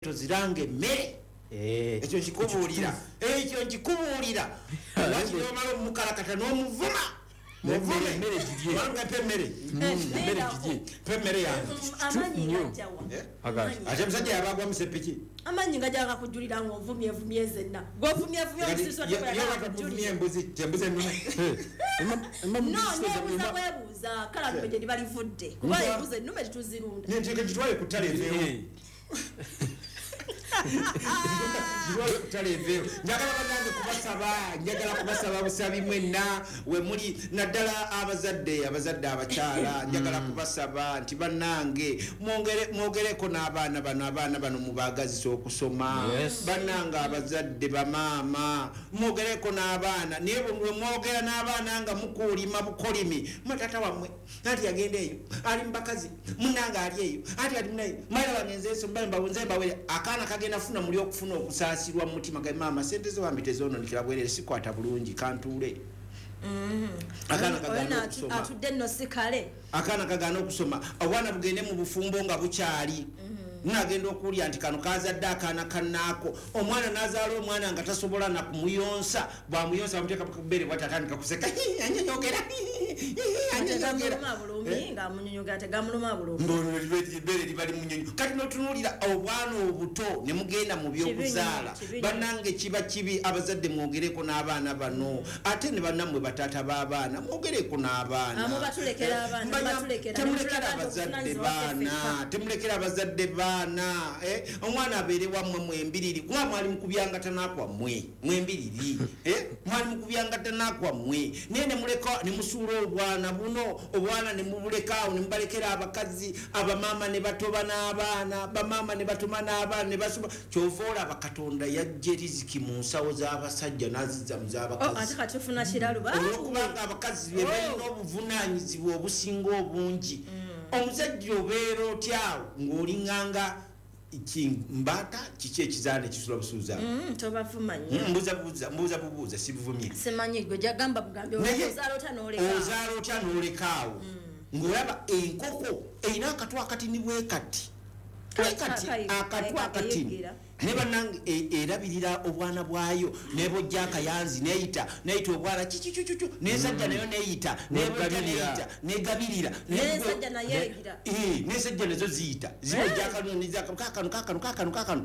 tozirange mmere ekyo nkikubuulira lwaki nomala omukalakata n'omuvuma mmere gidye ate musajja yabagwa musepiki amanyi nga jaga kujulira ngo ovumye zenna govumye omusiswa tevumye embuzi tembuze ennume webuuza kala gye libalivudde kuba ebuuza ennume tetuzirunda nenteke gitwale ku ttale eveewo njagala kubasaba busabi mwenna we muli naddala abazadde abakyala njagala kubasaba nti bannange mwogereko n'abaana bano mubagazisa okusoma bannange abazadde bamaama mwogereko n'abaana naye bwe mwogera n'abaana nga mukuulima bukolimi matata wammwe anti yagenda eyo ali mubakazi munnange ali eyo anti ali munayo maila bangenzeeso nze mbawere akaana kagenda funa muli okufuna okusaasirwa mu mutima ga maama sente zo wambi tezoononekera bwerere sikwata bulungi kantuule akaana kagaana okusoma obwana bugende mu bufumbo nga bukyali nagenda okuwulya nti kano kazadde akaana kannaako omwana nazaala omwana nga tasobola nakumuyonsa bwamuyonsa bamuteeka kubere bwati atandika kuseka anyonyogera ebere libali munyonyo kati notunuulira obwana obuto ne mugenda mu byokuzaala bannange kiba kibi abazadde mwogereko n'abaana bano ate ne bannammwe bataata b'abaana mwogereko n'abaana temulekera abazadde baana omwana abeere wammwe mwembiriri kuba mwali mukubyangata nakwammwe mwembiriri mwali mukubyangata nakwammwe naye ne musuula obwana buno obwana ne mubulekaawo ne mubalekera abakazi abamaama ne batoba n'abaana bamaama ne batuma n'abaana ne basoma kyova olaba Katonda yajja riziki mu nsawo z'abasajja n'azizza mu z'abakazi olwokubanga abakazi be balina obuvunaanyizibwa obusinga obungi omusajja obeera otyawo ng'olinganga mbata kiki ekizaala ekisula busuuza mbuuza bubuuza sibuvumye ozaala otya n'olekaawo ng'olaba enkoko erina akatwa akatini bwe kati akatwa akatini ne bannange erabirira obwana bwayo nebojja akayanzi neyita obwana kikicucucu nesajja nayo neyita negabirira nesajja nazo ziyita zibojja kakano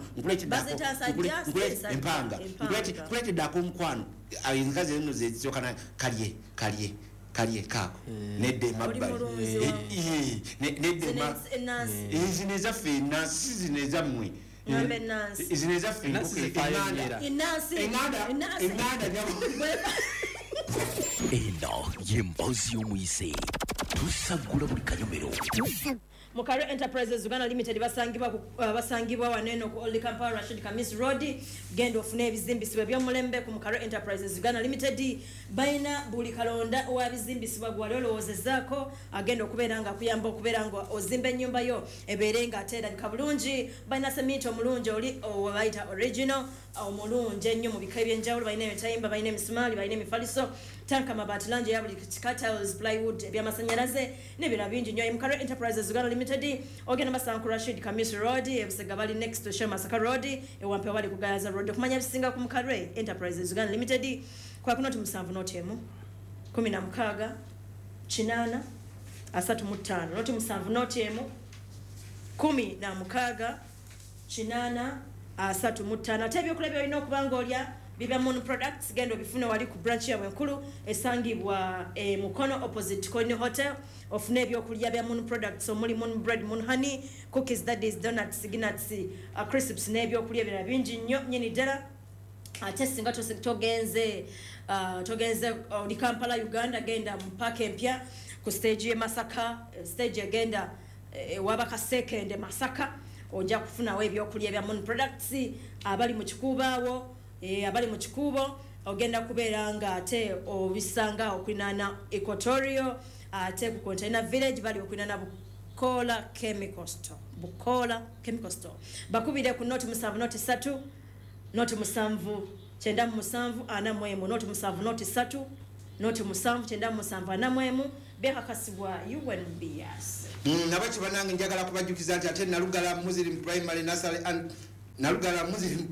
empanga nkuleteddako omukwano enkazi eno zezisokana kalye kako nedde emabbali zino ezaffe enansi zino ezammwe zino ezaffe eno yemboozi y'omuyise tusagula buli kanyomero Mukaro Enterprises Uganda Limited basangibwa waneno ku Old Kampala Rashid Kamis Road gendo ofune ebizimbisibwa by'omulembe ku Mukaro Enterprises Uganda Limited baina buli kalonda wa bizimbisibwa gwalolowozezako agenda okubeera nga kuyamba okubeera nga ozimba ennyumba yo ebeerenga atera kabulungi baina semito mulungi oli owaita original omulungi ennyo mu bika ebyenjawulo baina ebitayimba baina emisumali baina emifaliso tanka mabati lanje ya buli tiles plywood ebyamasanyalaze n'ebirala bingi nnyo Mukaro Enterprises Uganda Limited ogenda basanku Rashid Kamis Road ebisega bali next to Shemasaka Road ewampe wali ku Gaza Road okumanya bisinga ku Mukaro Enterprises Uganda Limited kwa kuno tumusanvu notemu 16 8 35 noti musanvu notemu 16 8 35 tebyo kulebyo ino kubanga olya Bibia Moon Products gendo bifune wali ku branch ya Wenkulu esangibwa Mukono opposite Coin Hotel of nebyo kulya bya Moon Products omuli Moon Bread, Moon Honey, cookies, daddies, donuts, nuts, crisps nebyo kulya bya bingi nnyo nyini dala ate singa togenze oli Kampala Uganda genda mu park empya ku stage Masaka stage agenda wabaka second Masaka ojja kufuna we ebyokulya bya Moon Products abali mu kikubawo abali mu kikubo ogenda kubeera nga ate obisanga okwinana Equatorial ate ku Container Village bali okwinana Bukola Chemical Store bakubire ku noti musanvu noti 3 noti musanvu chenda musanvu ana mwemu noti musanvu noti 3 noti musanvu chenda musanvu ana mwemu bekakasibwa UNBS nabaki banange njagala kubajukiza nti ate nalugala Muslim Primary Nursery and Nalugala Muslim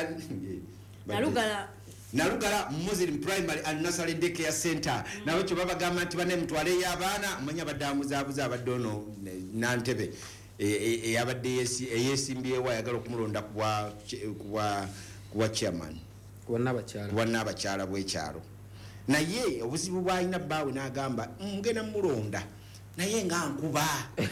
Nalugala Muslim Primary and Nursery Daycare Center. Nawe kyo babagamba nti bane mutwale y'abaana amanya baddamuzabuza abaddono Nantebe yabadde yeesimbyewo ayagala okumulonda kuwa chairman kubanaabakyala bw'ekyalo naye obuzibu bw'alina bbaawe n'agamba ngenda mulonda naye nga nkuba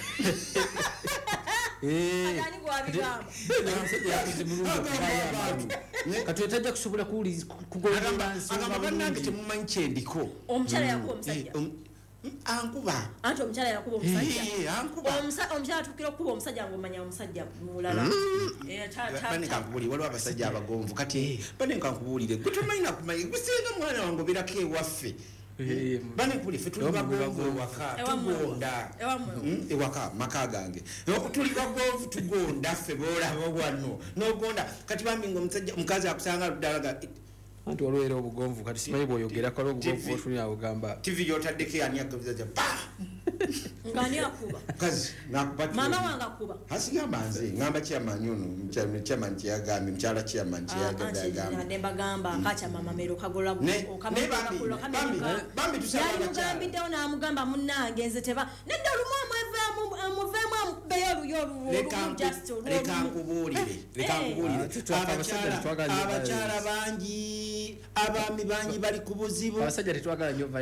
kati otajja kusobola bannange temumanyi kyendiko omukyala yakuba omusajja ankuba anti omukyala yakuba omusajja omukyala atukira okuba omusajja ng'omanya omusajja mulala banenkankubuli waliwo abasajja abagonvu kati banenkankubuulire gwe tomanyina kumanya gusinga mwana wange obeerako ewaffe banekuli ffe tuli bagonvu ewaka tugonda ewaka maka gange tuli bagonvu tugonda ffe boolaba wano nogonda kati bambi nga omukazi akusanga ludalaga anti olwera obugonvu kati simanyi bw'oyogerako obugonvu otunya bugamba TV yotaddeko ani agabizaja ngani akuba kazi nakuba mama wange akuba hasigamba nze ngamba chairman ono chairman kyagambye mukyala chairman kyagambye nembagamba nkacha mama mero kagola bambi tusabagambiddewo n'amugamba munnange nze teba nedda olumu amuveemu amukubeyo leka nkubuulire abakyala bangi abaami bangi bali ku buzibu abasajja tetwagala nnyo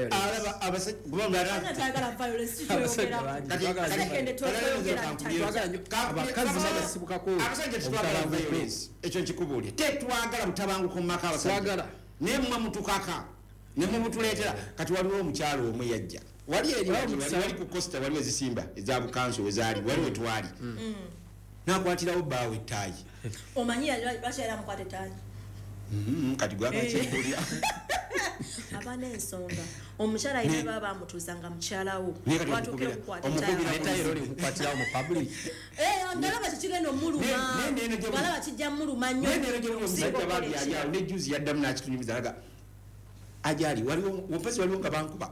ekyo nkikubuulye tetwagala butabanguko mu maka abasajja naye mumwe mutukaka ne mumutuleetera kati waliwo omukyalo omwe yajja wali wali ku Costa waliwo ezisimba eza bukanso wezaali waliwo twali nakwatirawo bbaawe ettaayi omanyi bakyala mukwata ettaayi kati gwabakyekulira abana ensonga omukyala ayina baba amutuzanga mukyalawo watukira okukwata okukwatirawo mu public ndalaba kikigenda omuluma balaba kijja muluma nnyo omusajja babyaliawo ne juzi yaddamu nakitunyumiza naga ajali waliwo mpasi waliwo nga bankuba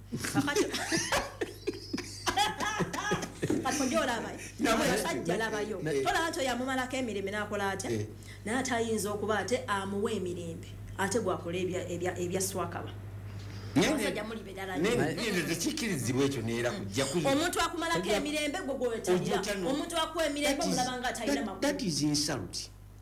abasajja labayo tolaba nti oyo amumalako emirembe n'akola atya naye ate ayinza okuba ate amuwa emirembe ate gwakola ebyaswakaba tekikirizibwa ekyo neera kujja omuntu akumalako emirembe gwe gwewetalira omuntu akuwa emirembe omulaba nga atalina makulu that is insult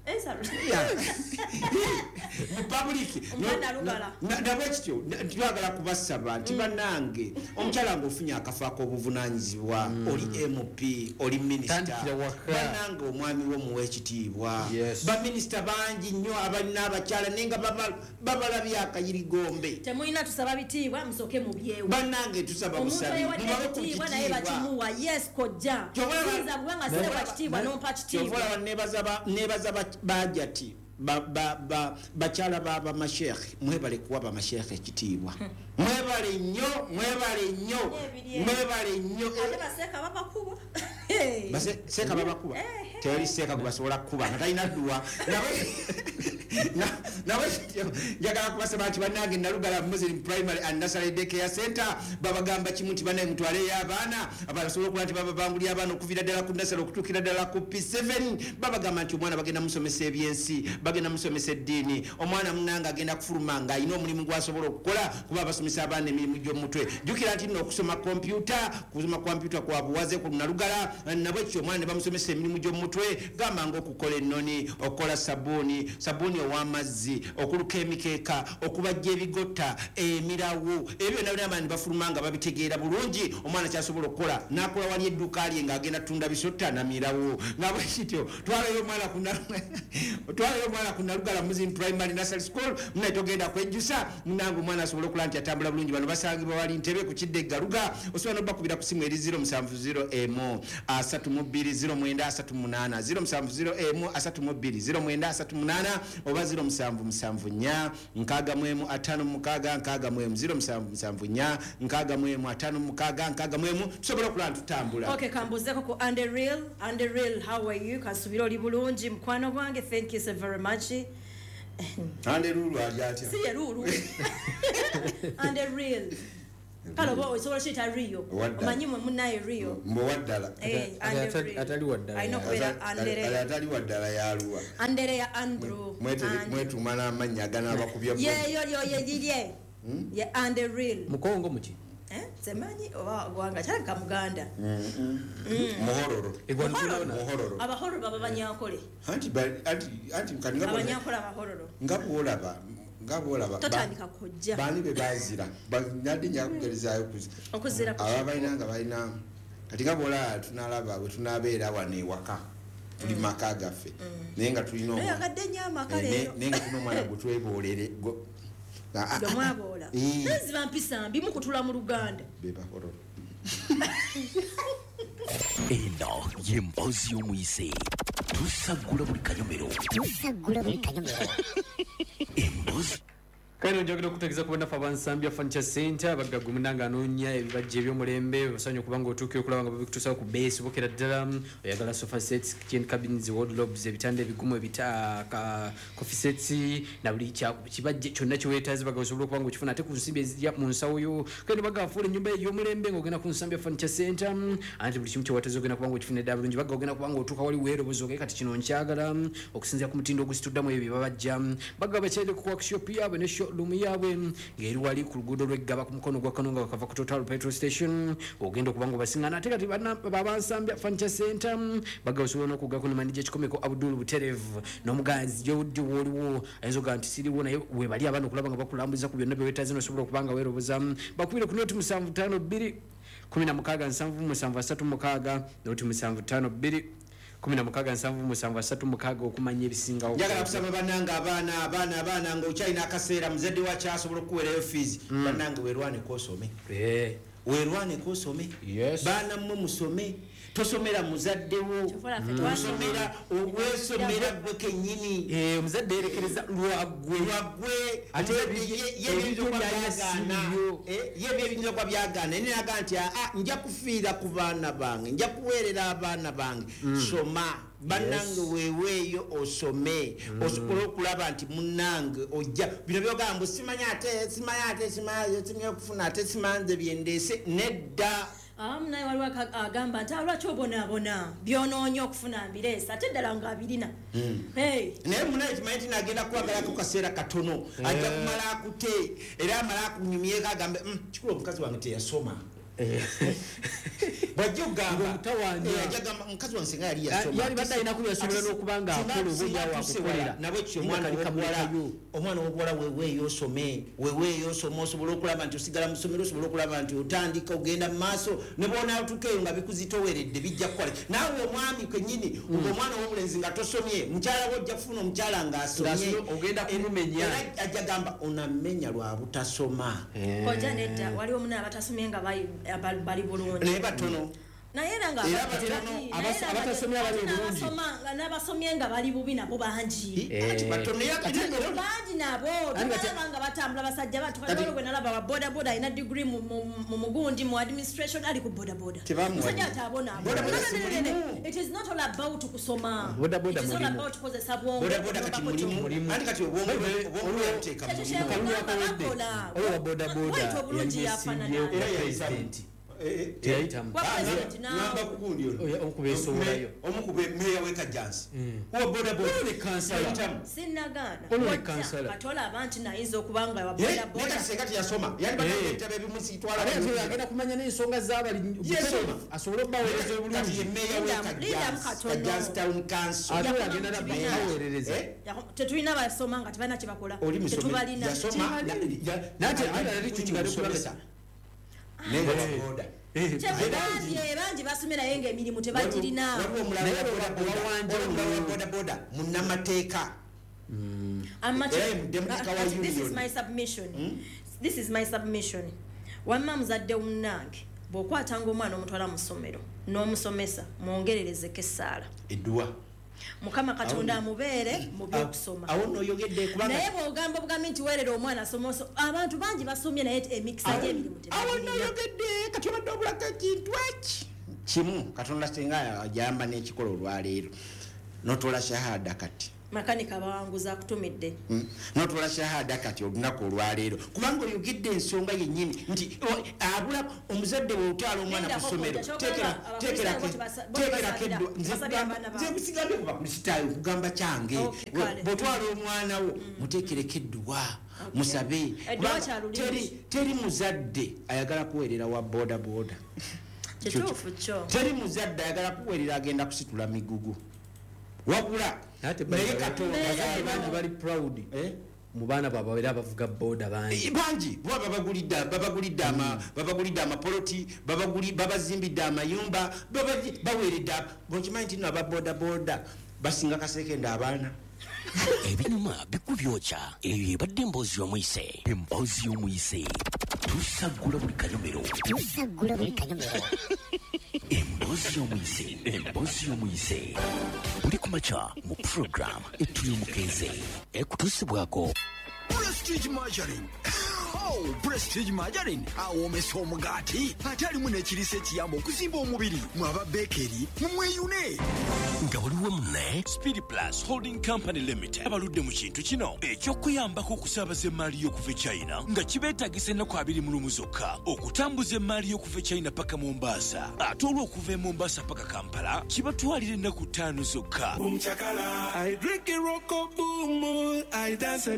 mu public nabwekityo twagala kubasaba nti bannange omukyala ng'ofunye akafo ak'obuvunanyizibwa oli MP oli minisita bannange omwami w'omuwa ekitiibwa baminisita bangi nnyo abalina abakyala naye nga babalabye akayirigombe temulina tusaba bitiibwa musooke mu byewo bannange tusaba busabi mubabe ku kitiibwa naye bakimuwa yes kojja kiyinza kubanga sireba kitiibwa nompa kitiibwa nebaza bajati bakyala baba mashekhe mwebale kuwa ba mashekhe ekitiibwa mwebale nnyo ate baseeka babakuba baseeka babakuba tewali seeka gwe basobola kukuba nga talina dduwa nawe njagala kubasaba nti bannange Nalugala Muslim Primary and Nursery Daycare Center babagamba kimu nti banaye mutwale y'abaana abasobola okuba nti bababangulya abaana okuviira ddala ku nursery okutuukira ddala ku P7 babagamba nti omwana bagenda musomesa ebyensi bagenda musomesa eddiini omwana munange agenda kufuluma nga alina omulimu gwasobola okukola kuba basomesa abaana emirimu gy'omutwe jjukira nti nno okusoma kompyuta kwa buwaze ku Nalugala nabwekityo omwana ne bamusomesa emirimu gy'omutwe gamba ng'okukola ennoni okukola sabuuni ow'amazzi okuluka emikeeka okubajja ebigotta emirawo ebyo byonna byonna bafuluma nga babitegeera bulungi omwana kyasobola okukola n'akola wali edduuka lye ng'agenda tunda bisotta namirawo nga bwekityo twalayo omwana ku Nalugala Muslim Primary Nursery School munaye togenda kwejjusa munange omwana asobola okula nti atambula bulungi bano basangibwa wali Ntebe ku Kidde Galuga osobola n'obbakubira ku simu eri 070 320938 070 oba 0774 665 tusobola okulaba tutambula. Okay, kambuzeko ku Underreal, how are you? Kasubira oli bulungi mukwano gwange, thank you so very much. Underreal ali atya? Si ruru. Underreal. kale oba osobola kiyita Rio omanyi mwe munnaye Rio mbo waddala atali waddala ayina okubeera Andereya atali waddala yaluwa Andereya Andrew mwetuma n'amannya aganabakubya ye Anderil mukongo muki semanyi oba gwanga kyalaka Muganda muhororo abahororo baba banyankole anti abanyankole abahororo ngabolaba totandika kojja bani be bazira nyadde nyakugerezayo okuzira ababalina nga balina kati ngabola tunalaba bwe tunabeera wano ewaka tuli maka gaffe naye nga tulina yagadde nnyo amaka leero naye nga tulina omwana gwe twebolere gamwabola ezi bampisa mbi mukutula mu Luganda bebahororo eno y'emboozi y'omuyise tusagula buli kanyomero emboozi kano njogera okutegeeza ku bannafu abansambya furniture center bagagwe munanga anoonya ebibajja ebyomulembe basanya okuba nga otuuka okulaba nga babikutuusa ku base bokera ddala oyagala sofa sets kitchen cabins wardrobes ebitanda ebigumu coffee sets na buli kibajja kyonna kyeweetaaze baga osobola okuba nga okifuna ate ku nsimbi ezirya mu nsawo yo kandi bagafuula ennyumba ey'omulembe ng'ogenda ku nsambya furniture center anti buli kimu kyewataaze ogenda kuba nga okifuna eddala bulungi baga ogenda kuba nga otuuka wali weeroboza ogaye kati kino nkyagala okusinziira ku mutindo ogusituddamu ebyo bye babajja baga bakyalire ku workshop yaabwe ne lumu yaabwe ng'eri wali ku luguudo lw'eggaba ku mukono gwa kano nga bakava ku Total Petrol Station ogenda okuba nga obasiŋŋaana ate kati babansambya furniture center baga osobola n'okugako ne manija ekikomeko Abdul Buterev n'omuganzi gyewuddi wooliwo ayinza ogaa nti siriwo naye webali abaana okulaba nga bakulambuza ku byonna byewetaaze nosobola okuba nga weeroboza bakubire ku noti 752 16 noti 752 16 okumanya ebisingawo njagala kusaba bannange abaana ng'okyalina akaseera muzadde wa kyasobola okuweerayo fees bannange weerwaneko osome weerwaneko osome baana mmwe musome tosomera muzaddewo osomera obwesomera gwe kennyini omuzadde yerekereza lwagwe ate yebyebiyinza okuba byagaana naye naga nti nja kufiira ku baana bange nja kuweerera abaana bange soma bannange weeweeyo osome osobola okulaba nti munnange ojja bino byogamba simanyi simanye okufuna ate simanze byendeese nedda naye waliwo agamba nti lwaki obonaabona byonoonya okufuna mbireesa ate ddala nga abirina naye munaye kimanyi nti nagenda kuwagalako kaseera katono ajja kumala akute era amala akunyumyeko agambe kikulu omukazi wange teyasoma bwajja ogamba mukazi wange singa yali yali badde alina kuyasobola n'okuba nga akola obuyawo akukolera nabwe kyo omwana w'obuwala weweeyo osome osobola okulaba nti osigala mu ssomero osobola okulaba nti otandika ogenda mu maaso ne bw'onaatuukeeyo nga bikuzitoweredde bijja kukola naawe omwami kwennyini ng'omwana w'obulenzi nga tosomye mukyala we ojja kufuna omukyala ng'asomye ogenda kumumenya ajja gamba onammenya lwa butasoma koja nedda waliwo omunaa batasomye nga bali bulungi naye batono naye era nga abatasomye abali bulungi n'abasomye nga bali bubi nabo bangi bangi nabo tubalaba nga batambula basajja bantu kati gwe nalaba wa bodaboda alina degree mu mugundi mu administration ali ku bodaboda musajja atabona it is not all about kusoma it is all about kukozesa bwongo bodaboda kati mulimu andi kati obwongo obuteeka owa bodaboda obulungi yafanana president namba kugundi okubeesowolayo omukube meya w'ekajjansi owa bodaboda sinnagaana katola abantu nayinza okuba nga wa bodaboda senga teyasoma yani banagenda bebimusitwala agenda kumanya n'ensonga z'abali asobole okubaweereza obulungi meya w'ekajjansi town council ate agenda nabaweerereza tetulina basoma nga tebalina kyebakola tetubalina nate ali kikigale kulabisa bangi basomera ye ng'emirimu tebagirina bodaboda munnamateeka this is my submission wamma muzadde munnange bw'okwatanga omwana omutwala mu ssomero n'omusomesa mwongererezeko essaala edduwa mukama katonda amubeere mu byokusoma naye bw'ogamba obugambi nti weerera omwana asomoso abantu bangi basomye naye emikisa gy'emirimu tebaoyogedde kati obadde obulako ekintu eki kimu katonda singa ajamba n'ekikola olwaleero notola shahada kati makanika bawanguza akutumidde notwala shahada kati olunaku olwaleero kubanga oyogedde ensonga yennyini nti abula omuzadde bw'otwala omwana ku ssomero teekerako eddwa nze kusigambye kuba kulisitaayo okugamba kyange bw'otwala omwana wo muteekereko eddwa musabe teri muzadde ayagala kuweerera wa bodaboda kituufu kyo teri muzadde ayagala kuweerera agenda kusitula migugu wabula naye katonda bangi bali proud mu baana baabwe era abavuga boda bangi babagulidde amapoloti babazimbidde amayumba baweeredde bokimanyi nti no ababodaboda basinga kasekende abaana ebinyuma bikubyokya eyo ebadde emboozi y'omuyise emboozi y'omuyise tusagula buli kanyomero emboozi y'omuyise buli kumakya mu program etuli omukeeze ekutuusibwako Prestige Margarine. Oh, Prestige Margarine. Awomesa omugaati ate alimu n'ekiriisa ekiyamba okuzimba omubiri mwaba bekeri mumweyune nga waliwo munne Speed Plus Holding Company Limited abaludde mu kintu kino ekyokuyambako okusaabaza emmaali y'okuva e China nga kibeetagisa ennaku 20 zokka okutambuza emmaali y'okuva e China paka Mombasa ate olw'okuva e Mombasa paka Kampala kibatwalira ennaku 5 zokka. I drink a rock boom, I dance.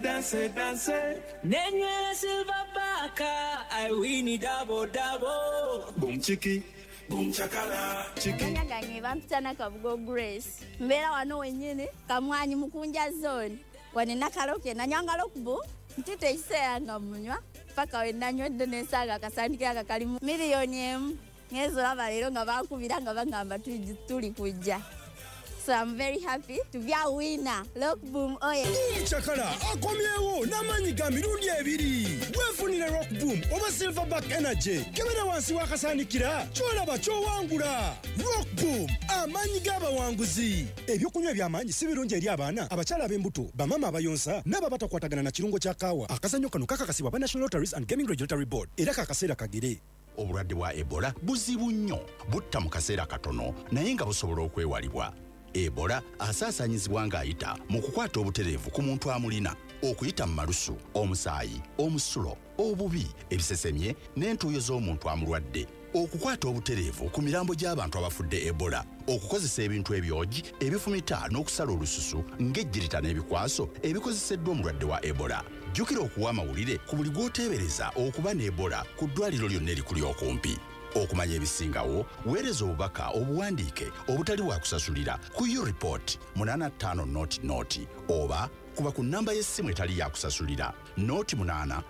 Nenye silverback, I win it double. Boom chiki, boom chakala, chiki. Gange bampitana Kabugo Grace. Mbera wano wenyene kamwanyi mukunja zone. Wanena kaloke na nyanga lokbu. Ntite iseyanga munywa. Paka wenanywedde n'ensaaga akasandike akakalimu miliyoni emu. Ngezo abalero nga bakubira nga bagamba tuli kujja. So I'm very happy to be a winner. Rock Boom oye. Chakala akomyewo n'amanyi ga mirundi ebiri. Weefunire Rock Boom oba Silverback Energy. Kebera wansi wakasaanikira kyolaba kyowangula. Rock Boom amanyi g'abawanguzi. Ebyokunywa eby'amaanyi si birungi eri abaana abakyala ab'embuto bamama abayonsa n'ababatakwatagana na kirungo kya kaawa. Akazannyo kano kakakasibwa ba National Lotteries and Gaming Regulatory Board era kakaseera kagere. Obulwadde bwa Ebola buzibu nnyo butta mu kaseera katono naye nga busobola okwewalibwa. Ebola asaasaanyizibwa ng'ayita mu kukwata obutereevu ku muntu amulina okuyita mu malusu omusaayi omusulo obubi ebisesemye n'entuuyo z'omuntu amulwadde okukwata obutereevu ku mirambo gy'abantu abafudde Ebola okukozesa ebintu ebyogi ebifumita n'okusala olususu ng'ejjirita n'ebikwaso ebikozeseddwa omulwadde wa Ebola. Jjukira okuwa amawulire ku buli gw'oteebereza okuba ne Ebola ku ddwaliro lyonna erikuli okumpi. Okumanya ebisingawo weereza obubaka obuwandiike obutali bwa kusasulira ku U-Report 85 oba kuba ku nnamba y'essimu etali ya kusasulira 0800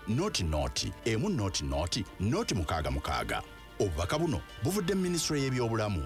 100 666. Obubaka buno buvudde mu Minisitule y'ebyobulamu.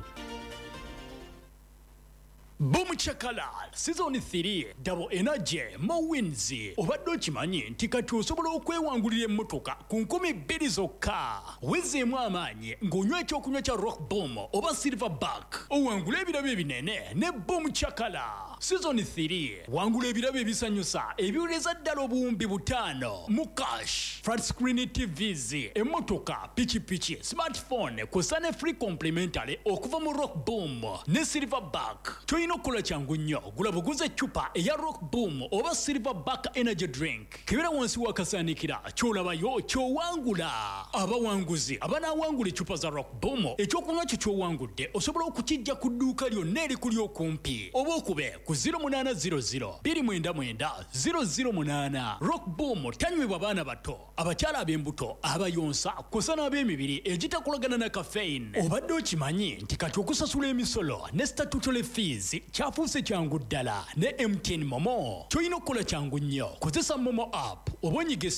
Boom Chakala Season 3 Double Energy Mo Wins. Obadde okimanyi nti kati osobola okwewangulira emmotoka ku 20 zokka. Wezeemu amaanyi ng'onywa ekyokunywa kya Rock Boom oba Silverback. Owangula ebirabo ebinene ne Boom Chakala. Season 3 wangula ebirabo ebisanyusa ebiwuleza ddala obuwumbi 5 mu cash. Flat screen TVs, emmotoka, pichi, smartphone kw'ossa ne free complimentary okuva mu Rock Boom ne Silverback. Inokola changu nnyo gula buguze eccupa eya Rock Boom oba Silverback Energy Drink kibera wansi wakasaanikira kyolabayo kyowangula. Abawanguzi abanawangula eccupa za Rock Boom ekyokunywa kyo kyowangudde osobola okukijja ku dduuka lyonna erikuli okumpi oba okube ku 0800 299 008. Rock Boom tanywebwa baana bato abakyala ab'embuto abayonsa kw'ossa n'ab'emibiri egitakolagana na caffeine. Obadde okimanyi nti kati okusasula emisolo ne statutory fees kyafuuse kyangu ddala ne MTN Momo. Kyolina okukola kyangu nnyo kozesa Momo app oba onyige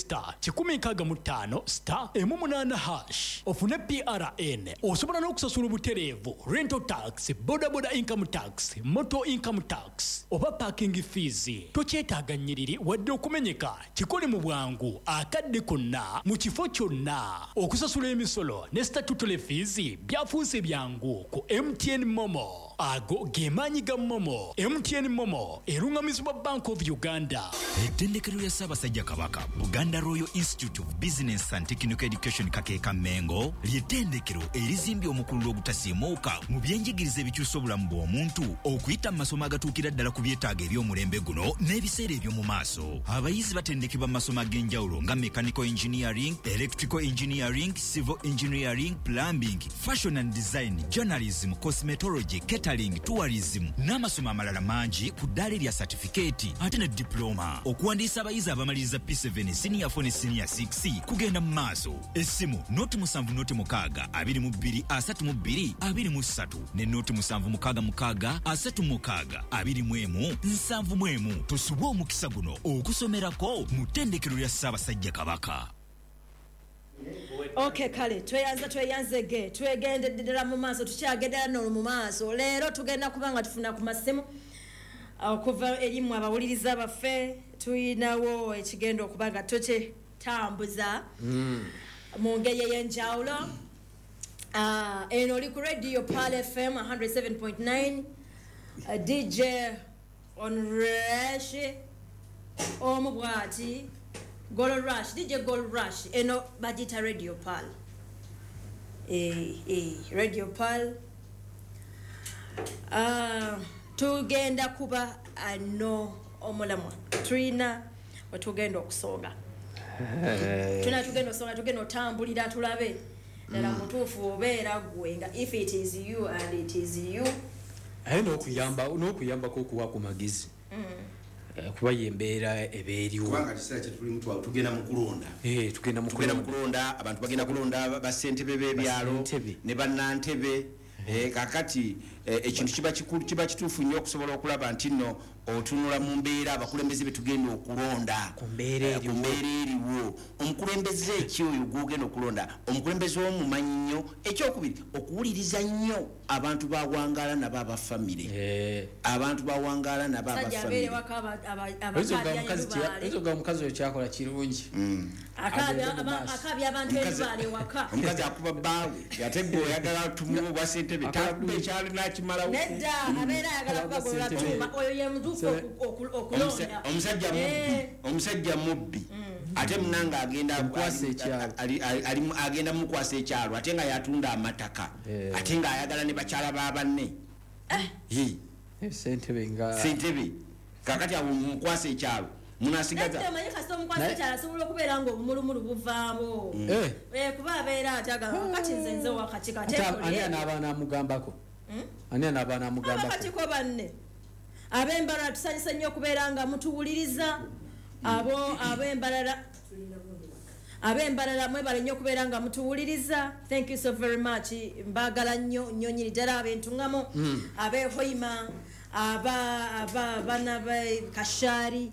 *165*8# ofune PRN. Osobola n'okusasula obutereevu rental tax, bodaboda income tax, motor income tax oba parking fees. Tokyetaaga nnyiriri wadde okumenyeka kikole mu bwangu akadde konna mu kifo kyonna. Okusasula emisolo ne statutory fees byafuuse byangu ku MTN Momo. ago ge maanyi ga momo MTN momo erungamizibwa Bank of Uganda. Ettendekero lya Ssaabasajja Kabaka Buganda Royal Institute of Business and Technical Education Kakeeka Mengo ly'ettendekero erizimbye omukululo ogutasiimuuka mu byenjigiriza ebikyusa obulamu bw'omuntu okuyita mu masomo agatuukira ddala ku byetaago eby'omulembe guno n'ebiseera eby'omu maaso. Abayizi batendekebwa mu masomo ag'enjawulo nga mechanical engineering, electrical engineering, civil engineering, plumbing, fashion and design, journalism, cosmetology, catering, tourism n'amasomo amalala mangi ku ddaala erya certificate ate ne diploma. Okuwandiisa abayizi abamaliriza P7 senior 4 ne senior 6 kugenda mu maaso. Essimu noti 7 22 32 23 ne noti 7 36 21 tusubwe omukisa guno okusomerako mu ttendekero lya Ssaabasajja Kabaka. Okay, kale tweyanzege twegendedde ddala mu maaso tukyagendera n'olwo mu maaso. Leero tugenda kubanga tufuna ku masimu okuva erimu abawuliriza baffe tuyinawo ekigenda okuba nga tambuza mu ngeri ey'enjawulo. Eno oli ku Radio Pal FM 107.9 DJ on Rush omubwati Gold Rush, DJ Gold Rush, eno bagita Radio Pal. Radio Pal. Tugenda kuba ano omulamwa. Trina watugenda okusonga. Tugenda otambulira tulabe. Nala mutuufu obeera gwenga if it is you and it is you. N'okuyamba kuwa ku magizi. Kuba yembeera ebeeriwo kubanga kiseera kye tuli mutwa tugenda mu kulonda tugenda mu kulonda abantu bagenda kulonda basentebe b'ebyalo ne bannantebe kakati ekintu kiba kikulu kiba kituufu nnyo okusobola okulaba nti nno otunula mu mbeera abakulembeze betugenda okulonda ku mbeera eriwo omukulembeze eki oyo gwogenda okulonda omukulembeze omumanyi nnyo ekyokubiri okuwuliriza nnyo abantu bawangala nabo abafamire abantu bawangala nabo abafamire ezoga omukazi oyo kyakola kirungi akabya abantu ebibale waka omukazi akuba bbaawe yategga oyagala tumuwe bwa ssentebe takuba ekyalo nakimalawo nedda abeera ayagala kubagolola tuma oyo ye mutuufu okulonda omusajja mubbi ate munanga agenda mukwasa ekyalo ate nga yatunda amataka ate nga ayagala ne bakyala babanne sentebe kakati awo mukwasa ekyalo munasigaza tamanyi kasita omukwasa ekyalo asobola okubeera nga obumulumulu buvaamu kuba abeera atagamba kati nze wakakika ani anaaba namugambako abakatiko banne ab'embalala tusanyisa nnyo okubeera nga mutuwuliriza ab'embalala mwebale nnyo okubeera nga mutuwuliriza. Thank you so very much. Mbagala nnyo nyiri ddala ab'entuŋŋamo ab'ehoima abaana b'ekashari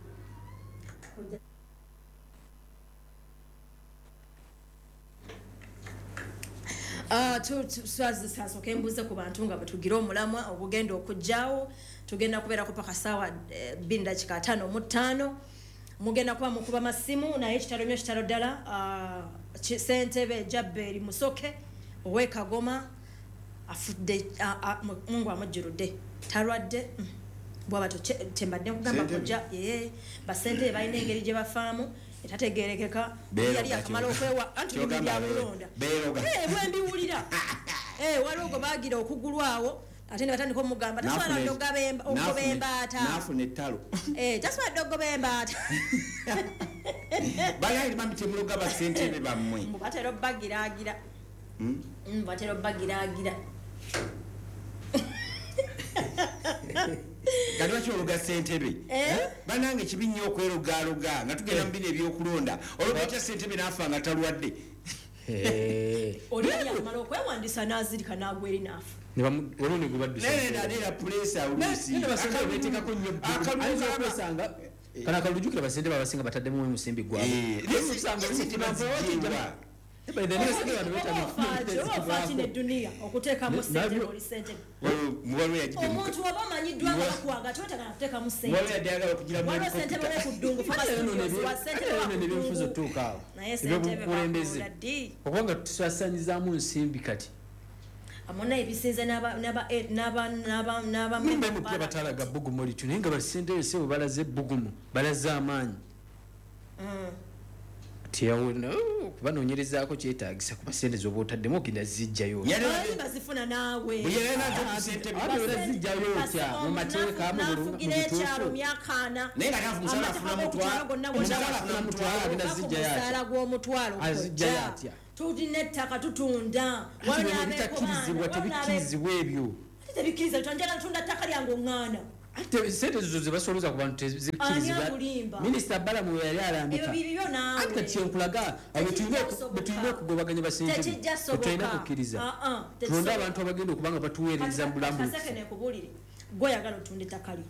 tusasoka embuuza ku bantu nga bwetugira omulamwa obugenda okujjaawo. Tugenda kubeerako paka ssaawa 2:55 mugenda kuba mukuba masimu naye ekitalo nnyo kitalo ddala. Ssentebe Jabbeeri Musoke ow'Ekagoma afudde Mungu amujjuludde talwadde bwaba tembadde nkugamba kujja bassentebe balina engeri gye bafaamu etategerekeka yali akamala okwewa anti bya bulonda bwembiwulira waliwo gwe baagira okugulwawo ate ne batandika omugamba tasobola ogoba embaata nafuna ettalo tasobola ogoba embaata bayali bambi temuloga bassentebe bammwe batera obbagiraagira batera obbagiraagira kati bakyoluga ssentebe banange kibi nnyo okwerogaloga nga tugenda mu bino ebyokulonda olwobaetya ssentebe naafa nga talwadde oli yamala okwewandiisa n'azirika n'agwa eri naafa nenera pulesa oluusi kana kalujukira basente babasinga bataddemu musimbi gwabwe omuntu waba omanyiddwa nga bakuwaga twetagala kuteekamu okubanga tusasanyizaamu nsimbi kati amona ebisinze n'aba batalaga Bugumu litu naye nga basente sebo balaze Bugumu balaze amaanyi tiyawona kubanoonyerezaako kyetaagisa kuba sente zoba otaddemu ogenda zijjayo bazifuna naawe zijjayo otya mu mateeka mubutuufu myakaana agenda zijjayo gw'omutwalo azijjayo atya tulina ettaka tutunda bitakkirizibwa tebikkirizibwa ebyo tebikkiriza njagala ntunda ttaka lyange oŋŋaana sente zo zebasolooza ku bantu tezikkirizibwa minisita balamu yali alambika ati kati kyenkulaga betulina okugobaganya basente tetulina kukkiriza tulonde abantu abagenda okubanga batuweereza mu bulamu gwoyagala otunda ettaka lyo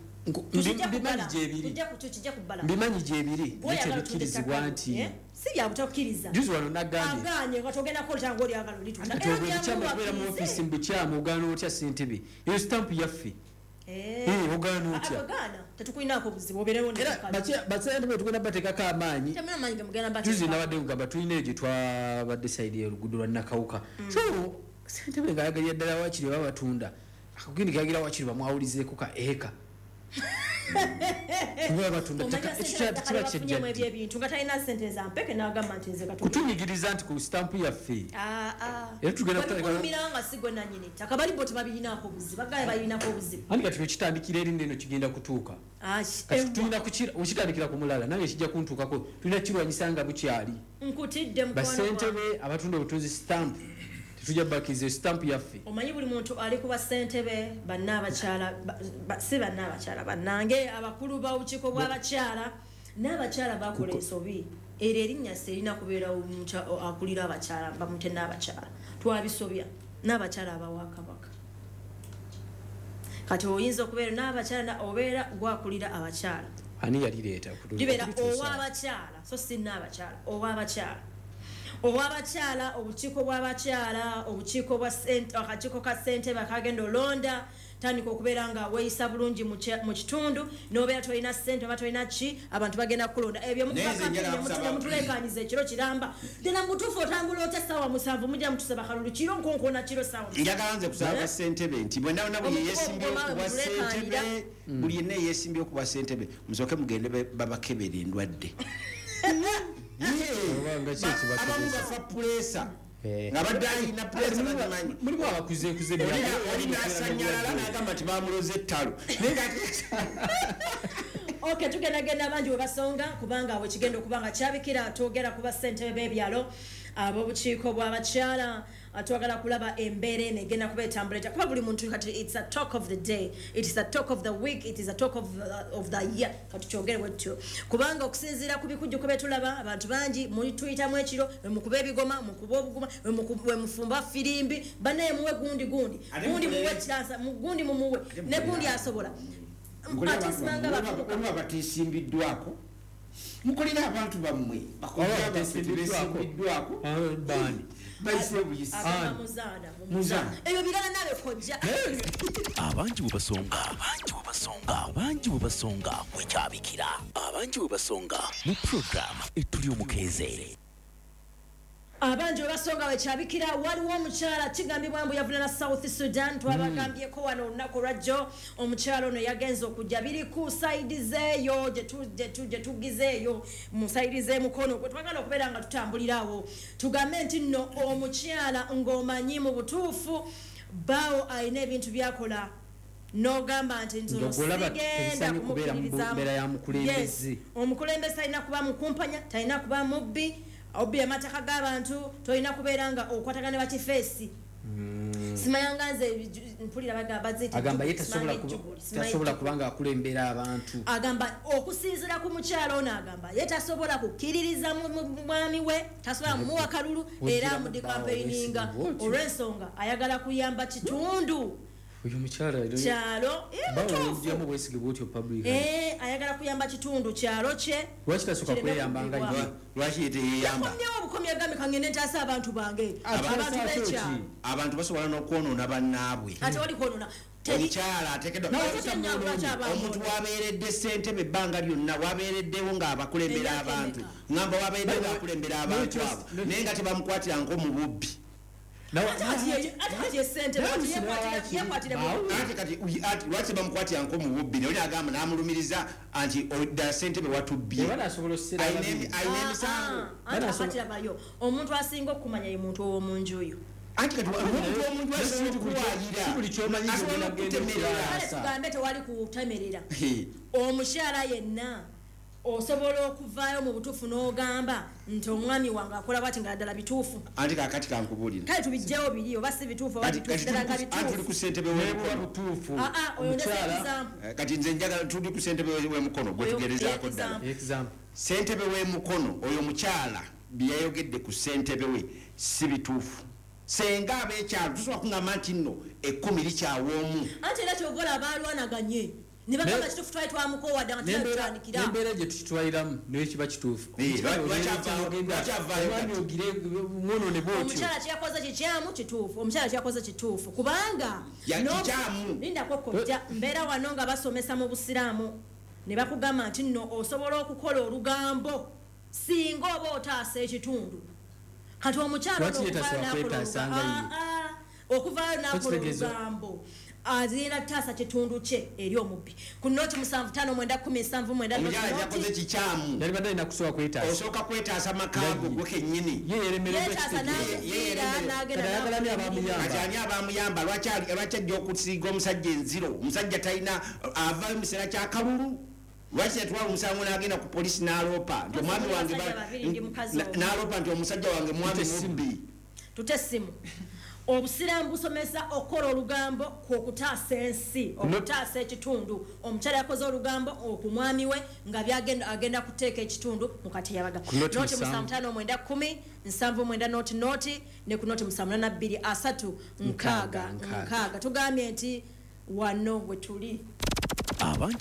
mbimanyi gyebiri nekibikkirizibwa nti si byabutakukiriza juzi wano nagambye nga togendako olitanga olyagala olitunda obwebukyamu okubeera mu ofiisi mu bukyamu ogaana otya ssentebe eyo sitampu yaffe ogaana otya tetukulinako buzibu obeerewo basente betugenda bateekako amaanyi juzi nabadde kugamba tulina eyo gyetwabadde sayidi y'oluguudo lwa nakawuka so sentebe ngaayagalira ddala wakiri oba batunda akagindi kayagira wakiri bamwawulizeeko ka eka kutunyigiriza nti ku stampu yaffe andi kati wekitandikira eri neno kigenda kutuuka okitandikira ku mulala naye kijja kuntuukako tulina kirwanyisa nga bukyali basentebe abatunda obutunzi stampu tujja bakiriza stamp yaffe omanyi buli muntu ali kuba ssentebe bannaabakyala si bannaabakyala bannange abakulu b'obukiiko bw'abakyala n'abakyala bakola ensobi era erinnya serina kubeera akulira abakyala bamute n'abakyala twabisobya n'abakyala abawakabaka kati oyinza okubeera n'abakyala obeera gwakulira abakyala ani yalireeta libeera ow'abakyala so si n'abakyala ow'abakyala owabakyala obukiiko bw'abakyala obukiiko bwa akakiiko ka ssente bakagenda olonda tandika okubeera nga weeyisa bulungi mu kitundu n'obeera tolina ssente oba tolina ki abantu bagenda kulonda ebyo mutulekanyiza ekiro kiramba ddala mutuufu otambula otya essaawa 7 mujja mutusaba kalulu kiro nkonkona kiro ssaawa njagala nze kusaba ssentebe nti bwenawona buli yeesimbye okuba ssentebe buli yenna eyeesimbye okuba ssentebe musooke mugende babakebera endwadde abamu bafa pulesa nga badde alina pulesa bagimanyi mulimu abakuzeekuze nasanyalala nagamba nti bamuloza ettalo ok tugendagenda bangi webasonga kubanga wekigenda okubanga kyabikira twogera kuba ssentebe b'ebyalo ab'obukiiko bw'abakyala twagala kulaba embeera eno egenda kuba etambula kuba buli muntu kati it's a talk of the day, it is a talk of the week, it is a talk of the year kati kyogere bwetyo kubanga okusinziira ku bikujjuko betulaba abantu bangi muli tuyitamu ekiro mukuba ebigoma mukuba obuguma mufumba firimbi banaye muwe gundi muwe kiransa gundi mumuwe ne gundi asobola batisimbiddwako mukolera abantu bammwe bakoleabasimbiddwako eyo birala nabe kojja abangi bwe basonga wekyabikira abangi bwe basonga mu programu etuli omukeeze abangi webasonga wekyabikira waliwo omukyala kigambibwa mbu yavuna na South Sudan twabagambyeko wano olunaku lwajjo omukyala ono yagenza okujja biri ku saidi zeeyo gyetugizeeyo mu saidi z'emukono gwe twagala okubeera nga tutambulirawo tugambe nti nno omukyala ng'omanyi mu butuufu baawo alina ebintu byakola n'ogamba nti nzono sigenda kumukkirizamu omukulembeze talina kuba mukumpanya talina kuba mubbi obbi amataka g'abantu tolina kubeera nga okwatagana bakifeesi simayanga nze mpulira bagamba agamba ye tasobola kubanga akulembera abantu agamba okusinziira ku mukyalo ono agamba ye tasobola kukkiririza mwami we tasobola mumuwa kalulu era mudikampeininga olw'ensonga ayagala kuyamba kitundu uyu mukyala kyalo bawo bwesige bwotyo public ayagala kuyamba kitundu kyalo kye lwakitasuka kweyambanga lwaki yeteyeyamba obukomya gambe kangende ntaasa abantu bange abantu b'ekyalo abantu basobola n'okwonoona bannaabwe ate wali kwonoona omukyala ateekeddwa omuntu wabeeredde ssentebe ebbanga lyonna wabeereddewo ng'abakulembera abantu ngamba wabeereddewo ng'akulembera abantu abo naye nga tebamukwatiranga mu bubbi ati esente ati lwaki bamukwatira nkomu bubbi naye agamba n'amulumiriza anti ddala ssente be watubbye ayina emisango. Omuntu asinga okumanya ye muntu ow'omunju oyo. Anti kati omuntu w'omunju asobola okukuwaayira asobola okutemerera. Tugambe tewali kutemerera. Omukyala yenna osobola okuvaayo mu butuufu n'ogamba nti omwami wange akola bwati nga ddala bituufu. Anti kakati kankubuulira. Kale tubijjawo biri oba si bituufu oba bituufu ddala nga bituufu. Tuli ku ssentebe w'omukono. Oyo ndesekizamu. Kati nze njagala tuli ku ssentebe w'omukono gwe tugerezaako ddala. Ssentebe w'omukono oyo mukyala bye yayogedde ku ssentebe we si bituufu. Senga abekyalo tusobola kungamba nti nno 10 likyawoomu. Anti era kyogola abaalwanaganye. Nibagamba kituufu twali twamukowadde nga tutandikira. Nembeera gye tukitwaliramu naye kiba kituufu. Omukyala kyakoze kikyamu kituufu. Omukyala kyakoze kituufu. Kubanga lindako kojja mbeera wano nga basomesa mu busiraamu ne bakugamba nti nno osobola okukola olugambo singa oba otaasa ekitundu. Kati omukyala okuvaayo n'akola olugambo azina tasa kitundu kye eri omubbi ku noti 7597 omukyala yakoze kikyamu yali badde nakusobola kwetaasa osooka kwetaasa makaago gwe kennyini ani abamuyamba lwaki ajja okusiiga omusajja enziro omusajja talina avaayo mu kiseera kyakalulu lwaki yatwala omusango n'agenda ku polisi n'aloopa nti omwami wange n'aloopa nti omusajja wange mwami mubbi. Tute essimu. Obusiraamu busomesa okukola olugambo kw'okutaasa ensi okutaasa ekitundu. Omukyala yakoze olugambo okumwami we nga agenda kuteeka ekitundu mu kateyabaga. Noti 75 10 noti ne ku noti 72 nkaaga. Tugambye nti wano we tuli. Abangi